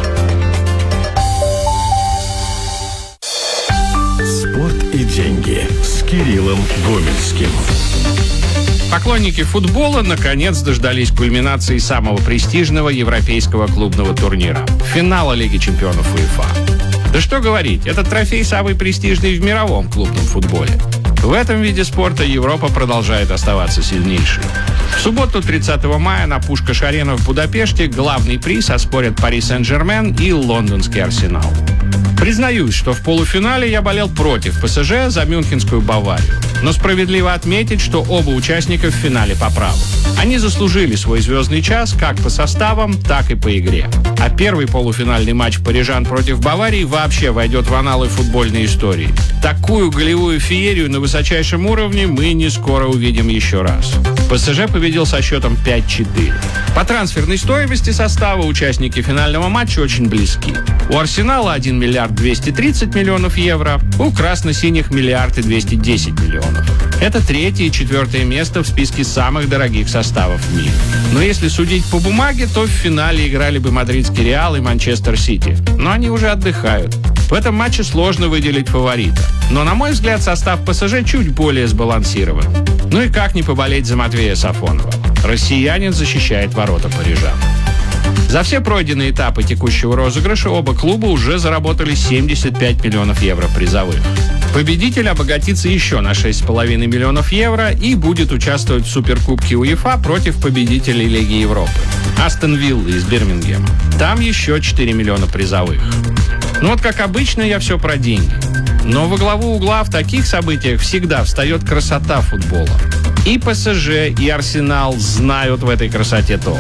Спорт и деньги с Кириллом Гомельским. Поклонники футбола наконец дождались кульминации самого престижного европейского клубного турнира – финала Лиги чемпионов УЕФА. Да что говорить, этот трофей самый престижный в мировом клубном футболе. В этом виде спорта Европа продолжает оставаться сильнейшей. В субботу, 30 мая, на Пушкаш-арене в Будапеште главный приз оспорят Пари Сен-Жермен и лондонский Арсенал. Признаюсь, что в полуфинале я болел против ПСЖ за мюнхенскую Баварию. Но справедливо отметить, что оба участника в финале по праву. Они заслужили свой звездный час как по составам, так и по игре. А первый полуфинальный матч парижан против Баварии вообще войдет в аналы футбольной истории. Такую голевую феерию на высочайшем уровне мы не скоро увидим еще раз. ПСЖ победил со счетом 5-4. По трансферной стоимости состава участники финального матча очень близки. У Арсенала 1 миллиард 230 миллионов евро, у красно-синих 1 миллиард и 210 миллионов. Это 3-е и 4-е место в списке самых дорогих составов в мире. Но если судить по бумаге, то в финале играли бы мадридский Реал и Манчестер Сити. Но они уже отдыхают. В этом матче сложно выделить фаворита. Но, на мой взгляд, состав ПСЖ чуть более сбалансирован. Ну и как не поболеть за Матвея Сафонова? Россиянин защищает ворота парижан. За все пройденные этапы текущего розыгрыша оба клуба уже заработали 75 миллионов евро призовых. Победитель обогатится еще на 6,5 миллионов евро и будет участвовать в Суперкубке УЕФА против победителей Лиги Европы Астон Вилла из Бирмингема. Там еще 4 миллиона призовых. Ну вот как обычно, я все про деньги. Но во главу угла в таких событиях всегда встает красота футбола. И ПСЖ, и Арсенал знают в этой красоте толк.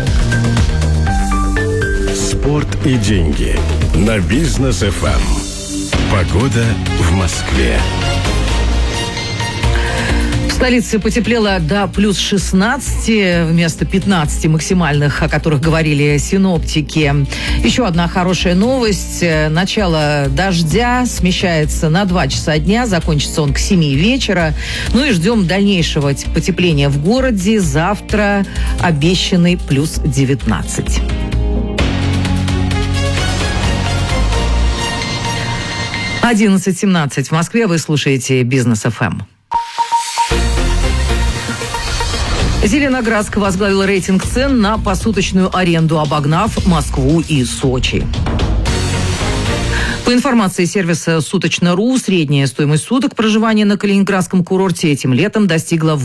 Спорт и деньги на Бизнес ФМ. Погода в Москве. В столице потеплело до плюс 16 вместо 15 максимальных, о которых говорили синоптики. Еще одна хорошая новость. Начало дождя смещается на 2 часа дня, закончится он к 7 вечера. Ну и ждем дальнейшего потепления в городе. Завтра обещанный плюс 19. — 11:17 в Москве. Вы слушаете Бизнес ФМ. Зеленоградск возглавил рейтинг цен на посуточную аренду, обогнав Москву и Сочи. По информации сервиса «Суточно.ру», средняя стоимость суток проживания на Калининградском курорте этим летом достигла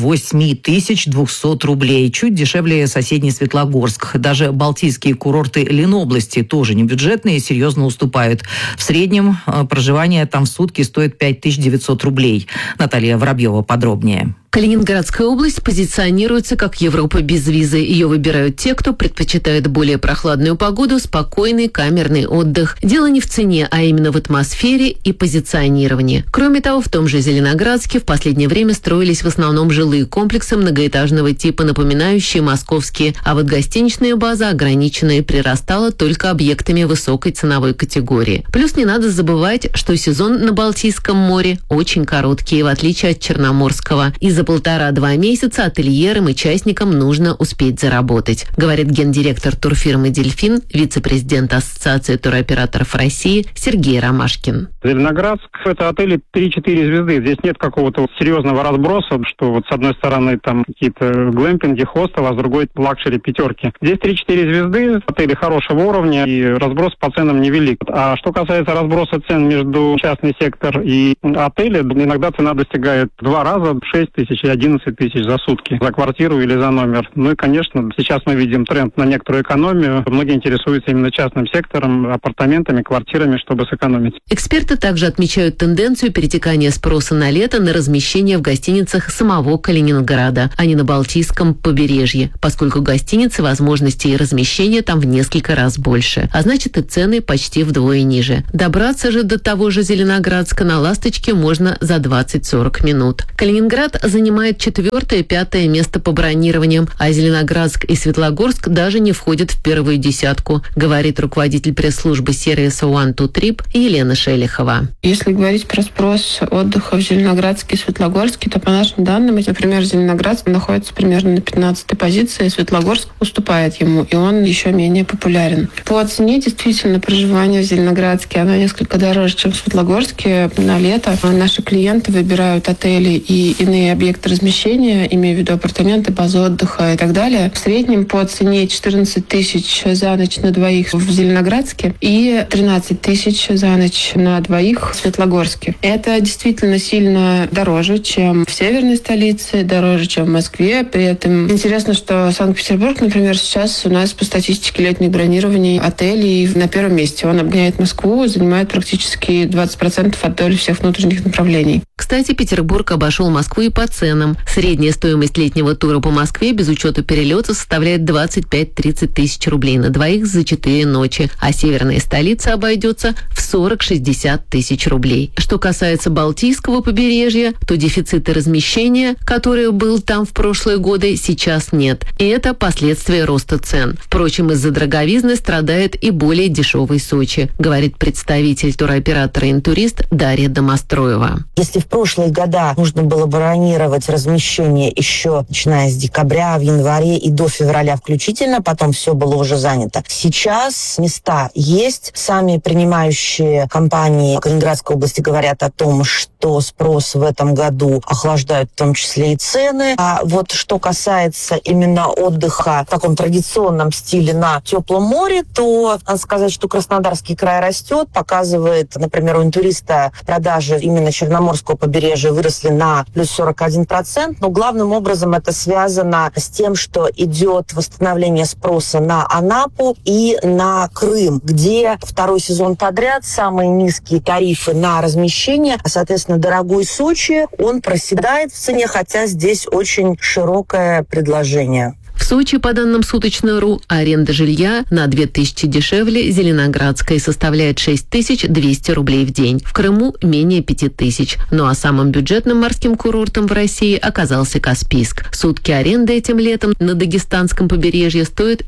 8200 рублей. Чуть дешевле соседний Светлогорск. Даже балтийские курорты Ленобласти, тоже не бюджетные, серьезно уступают. В среднем проживание там в сутки стоит 5900 рублей. Наталья Воробьева подробнее. Калининградская область позиционируется как Европа без визы. Ее выбирают те, кто предпочитает более прохладную погоду, спокойный камерный отдых. Дело не в цене, а именно в атмосфере и позиционировании. Кроме того, в том же Зеленоградске в последнее время строились в основном жилые комплексы многоэтажного типа, напоминающие московские, а вот гостиничная база ограничена и прирастала только объектами высокой ценовой категории. Плюс не надо забывать, что сезон на Балтийском море очень короткий, в отличие от Черноморского. И за 1,5-2 месяца ательерам и частникам нужно успеть заработать, говорит гендиректор турфирмы «Дельфин», вице-президент Ассоциации туроператоров России Сергей Ромашкин. Зеленоградск – это отели 3-4 звезды. Здесь нет какого-то серьезного разброса, что вот с одной стороны там какие-то глэмпинги, хостелы, а с другой лакшери пятерки. Здесь 3-4 звезды, отели хорошего уровня, и разброс по ценам невелик. А что касается разброса цен между частный сектор и отели, иногда цена достигает 2 раза 6 тысяч и 11 тысяч за сутки, за квартиру или за номер. Ну и, конечно, сейчас мы видим тренд на некоторую экономию. Многие интересуются именно частным сектором, апартаментами, квартирами, чтобы сэкономить. Эксперты также отмечают тенденцию перетекания спроса на лето на размещение в гостиницах самого Калининграда, а не на Балтийском побережье, поскольку гостиницы возможностей размещения там в несколько раз больше, а значит и цены почти вдвое ниже. Добраться же до того же Зеленоградска на «Ласточке» можно за 20-40 минут. Калининград занимает 4-е и 5-е место по бронированиям, а Зеленоградск и Светлогорск даже не входят в первую десятку, говорит руководитель пресс-службы сервиса One to Trip Елена Шелихова. Если говорить про спрос отдыха в Зеленоградске и Светлогорске, то по нашим данным, например, Зеленоградск находится примерно на 15-й позиции, Светлогорск уступает ему, и он еще менее популярен. По цене действительно проживание в Зеленоградске, оно несколько дороже, чем в Светлогорске на лето. Наши клиенты выбирают отели и иные объекты размещения, имея в виду апартаменты, базы отдыха и так далее. В среднем по цене 14 тысяч за ночь на двоих в Зеленоградске и 13 тысяч за ночь на двоих в Светлогорске. Это действительно сильно дороже, чем в северной столице, дороже, чем в Москве. При этом интересно, что Санкт-Петербург, например, сейчас у нас по статистике летних бронирований отелей на первом месте. Он обгоняет Москву, занимает практически 20% от доли всех внутренних направлений. Кстати, Петербург обошел Москву и по ценам. Средняя стоимость летнего тура по Москве без учета перелета составляет 25-30 тысяч рублей на двоих за 4 ночи, а северная столица обойдется в 40-60 тысяч рублей. Что касается Балтийского побережья, то дефицита размещения, который был там в прошлые годы, сейчас нет. И это последствия роста цен. Впрочем, из-за дороговизны страдает и более дешевый Сочи, говорит представитель туроператора «Интурист» Дарья Домостроева. Если в прошлые года нужно было бронировать размещение еще начиная с декабря, в январе и до февраля включительно, потом все было уже занято. Сейчас места есть. Сами принимающие компании Калининградской области говорят о том, что спрос в этом году охлаждают в том числе и цены. А вот что касается именно отдыха в таком традиционном стиле на теплом море, то надо сказать, что Краснодарский край растет, показывает, например, у «Интуриста» продажи именно Черноморского побережья выросли на плюс 41%, но главным образом это связано с тем, что идет восстановление спроса на Анапу и на Крым, где второй сезон подряд самые низкие тарифы на размещение, а, соответственно, дорогой Сочи, он проседает в цене, хотя здесь очень широкое предложение. В Сочи, по данным Суточно.ру, аренда жилья на 2000 дешевле Зеленоградской составляет 6200 рублей в день. В Крыму менее 5000. Ну а самым бюджетным морским курортом в России оказался Каспийск. Сутки аренды этим летом на дагестанском побережье стоят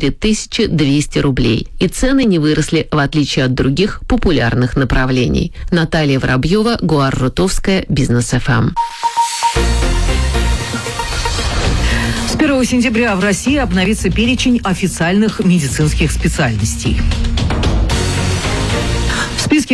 4200 рублей. И цены не выросли, в отличие от других популярных направлений. Наталья Воробьева, Гуар Рутовская, Бизнес ФМ. С 1 сентября в России обновится перечень официальных медицинских специальностей. В списке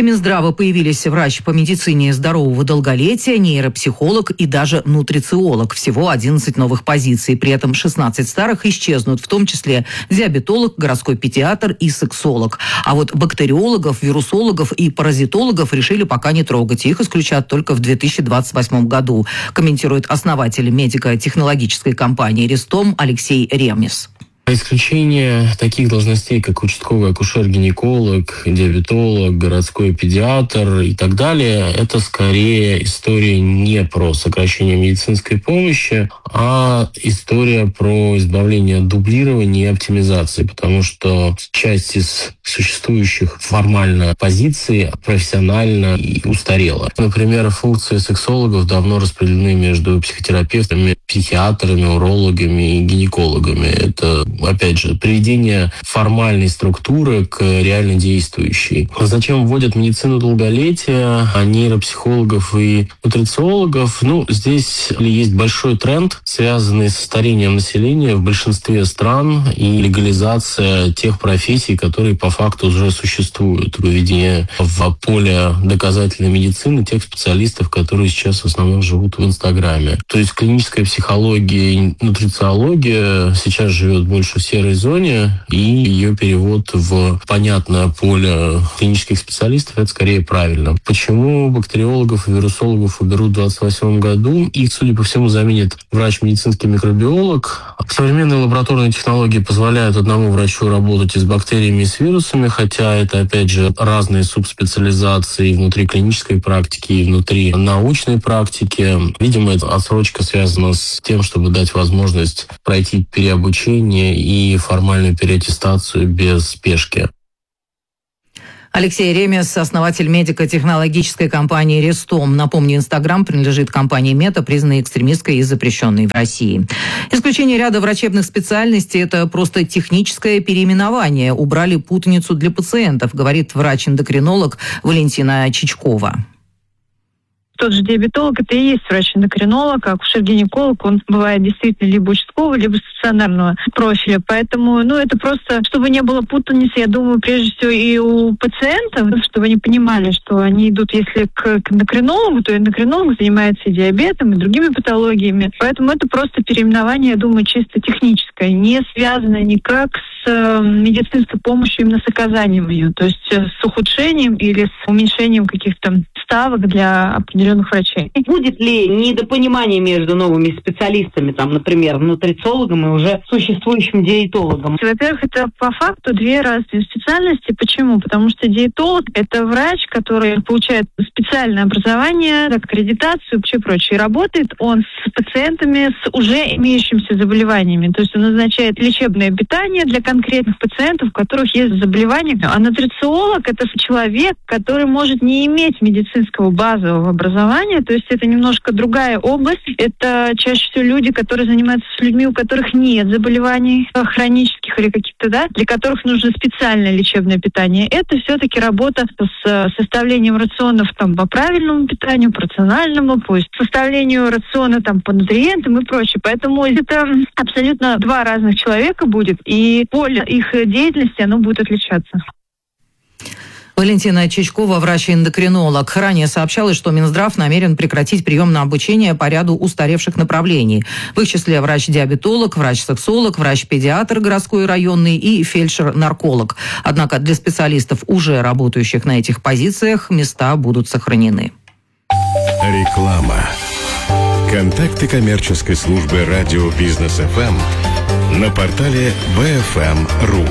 списке Минздрава появились врач по медицине здорового долголетия, нейропсихолог и даже нутрициолог. Всего 11 новых позиций. При этом 16 старых исчезнут, в том числе диабетолог, городской педиатр и сексолог. А вот бактериологов, вирусологов и паразитологов решили пока не трогать. Их исключат только в 2028 году, комментирует основатель медико-технологической компании «Рестом» Алексей Ремес. Исключение таких должностей, как участковый акушер-гинеколог, диабетолог, городской педиатр и так далее, это скорее история не про сокращение медицинской помощи, а история про избавление от дублирования и оптимизации, потому что часть из существующих формально позиций профессионально и устарела. Например, функции сексологов давно распределены между психотерапевтами, психиатрами, урологами и гинекологами. Это, опять же, приведение формальной структуры к реально действующей. Зачем вводят медицину долголетия, а нейропсихологов и нутрициологов? Здесь есть большой тренд, связанный со старением населения в большинстве стран и легализация тех профессий, которые по факту уже существуют. Выведение в поле доказательной медицины тех специалистов, которые сейчас в основном живут в Инстаграме. То есть клиническая психология и нутрициология сейчас живет больше в серой зоне, и ее перевод в понятное поле клинических специалистов — это скорее правильно. Почему бактериологов и вирусологов уберут в 2028 году? Их, судя по всему, заменит врач-медицинский микробиолог. Современные лабораторные технологии позволяют одному врачу работать и с бактериями, и с вирусами, хотя это, опять же, разные субспециализации внутри клинической практики и внутри научной практики. Видимо, эта отсрочка связана с тем, чтобы дать возможность пройти переобучение и формальную переаттестацию без спешки. Алексей Ремес, основатель медико-технологической компании «Рестом». Напомню, Инстаграм принадлежит компании Мета, признанной экстремистской и запрещенной в России. Исключение ряда врачебных специальностей – это просто техническое переименование. Убрали путаницу для пациентов, говорит врач-эндокринолог Валентина Чичкова. Тот же диабетолог — это и есть врач-эндокринолог, а акушер-гинеколог, он бывает действительно либо участкового, либо стационарного профиля. Поэтому, это просто, чтобы не было путаницы, я думаю, прежде всего и у пациентов, чтобы они понимали, что они идут, если к эндокринологу, то эндокринолог занимается и диабетом, и другими патологиями. Поэтому это просто переименование, я думаю, чисто техническое, не связанное никак с медицинской помощью, именно с оказанием ее, то есть с ухудшением или с уменьшением каких-то ставок для определенных врачей. Будет ли недопонимание между новыми специалистами, например, нутрициологом и уже существующим диетологом? Во-первых, это по факту две разные специальности. Почему? Потому что диетолог – это врач, который получает специальное образование, аккредитацию и вообще прочее. И работает он с пациентами с уже имеющимися заболеваниями. То есть он назначает лечебное питание для конкретных пациентов, у которых есть заболевания. А нутрициолог – это человек, который может не иметь медицинского базового образования, то есть это немножко другая область. Это чаще всего люди, которые занимаются с людьми, у которых нет заболеваний хронических или каких-то, для которых нужно специальное лечебное питание. Это все-таки работа с составлением рационов по правильному питанию, по рациональному, по составлению рациона по нутриентам и прочее. Поэтому это абсолютно два разных человека будет, и поле их деятельности, оно будет отличаться. Валентина Чичкова, врач-эндокринолог. Ранее сообщалось, что Минздрав намерен прекратить прием на обучение по ряду устаревших направлений. В их числе врач-диабетолог, врач-сексолог, врач-педиатр городской и районный и фельдшер-нарколог. Однако для специалистов, уже работающих на этих позициях, места будут сохранены. Реклама. Контакты коммерческой службы радио Бизнес ФМ на портале BFM.ru.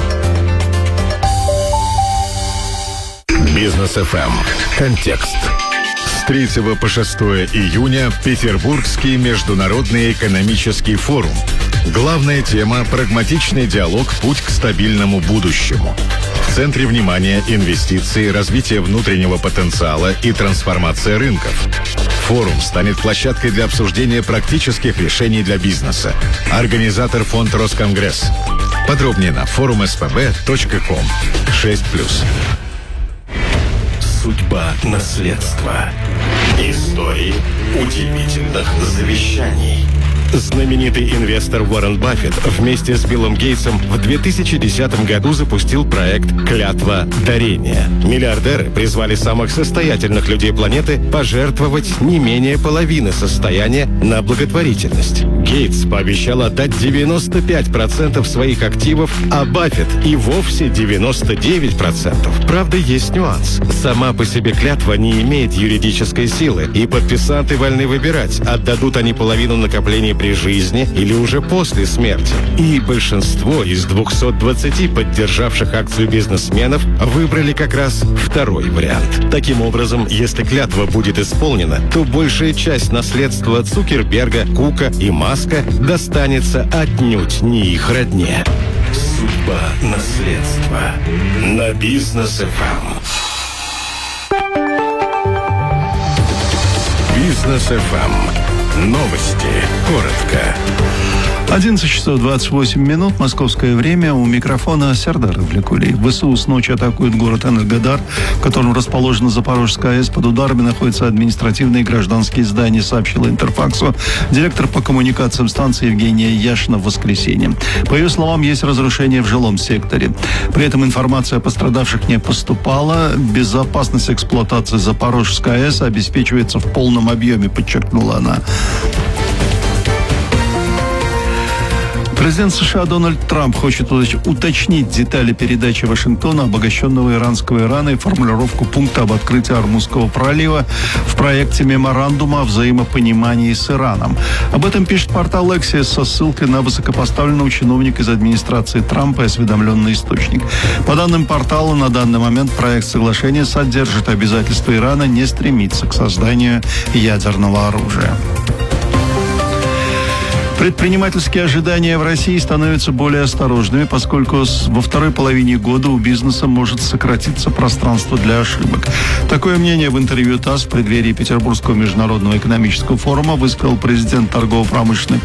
Бизнес ФМ. Контекст. С 3 по 6 июня Петербургский международный экономический форум. Главная тема – прагматичный диалог «Путь к стабильному будущему». В центре внимания инвестиции, развитие внутреннего потенциала и трансформация рынков. Форум станет площадкой для обсуждения практических решений для бизнеса. Организатор фонд Росконгресс. Подробнее на forumspb.com. 6+. Судьба наследства. Истории удивительных завещаний. Знаменитый инвестор Уоррен Баффет вместе с Биллом Гейтсом в 2010 году запустил проект «Клятва дарения». Миллиардеры призвали самых состоятельных людей планеты пожертвовать не менее половины состояния на благотворительность. Гейтс пообещал отдать 95% своих активов, а Баффет и вовсе 99%. Правда, есть нюанс. Сама по себе клятва не имеет юридической силы, и подписанты вольны выбирать, отдадут они половину накоплений при жизни или уже после смерти. И большинство из 220 поддержавших акцию бизнесменов выбрали как раз второй вариант. Таким образом, если клятва будет исполнена, то большая часть наследства Цукерберга, Кука и Маска достанется отнюдь не их родне. Судьба наследства на Бизнес ФМ. Бизнес ФМ. Новости. Коротко. 11 часов 28 минут, московское время. У микрофона Сердар Ивликулий. ВСУ с ночи атакуют город Энергодар, в котором расположена Запорожская АЭС. Под ударами находятся административные и гражданские здания, сообщила Интерфаксу директор по коммуникациям станции Евгения Яшина в воскресенье. По ее словам, есть разрушения в жилом секторе. При этом информация о пострадавших не поступала. Безопасность эксплуатации Запорожской АЭС обеспечивается в полном объеме, подчеркнула она. Президент США Дональд Трамп хочет уточнить детали передачи Вашингтона обогащенного иранского урана и формулировку пункта об открытии Ормузского пролива в проекте меморандума о взаимопонимании с Ираном. Об этом пишет портал Axios со ссылкой на высокопоставленного чиновника из администрации Трампа и осведомленный источник. По данным портала, на данный момент проект соглашения содержит обязательство Ирана не стремиться к созданию ядерного оружия. Предпринимательские ожидания в России становятся более осторожными, поскольку во второй половине года у бизнеса может сократиться пространство для ошибок. Такое мнение в интервью ТАСС в преддверии Петербургского международного экономического форума высказал президент торгово-промышленной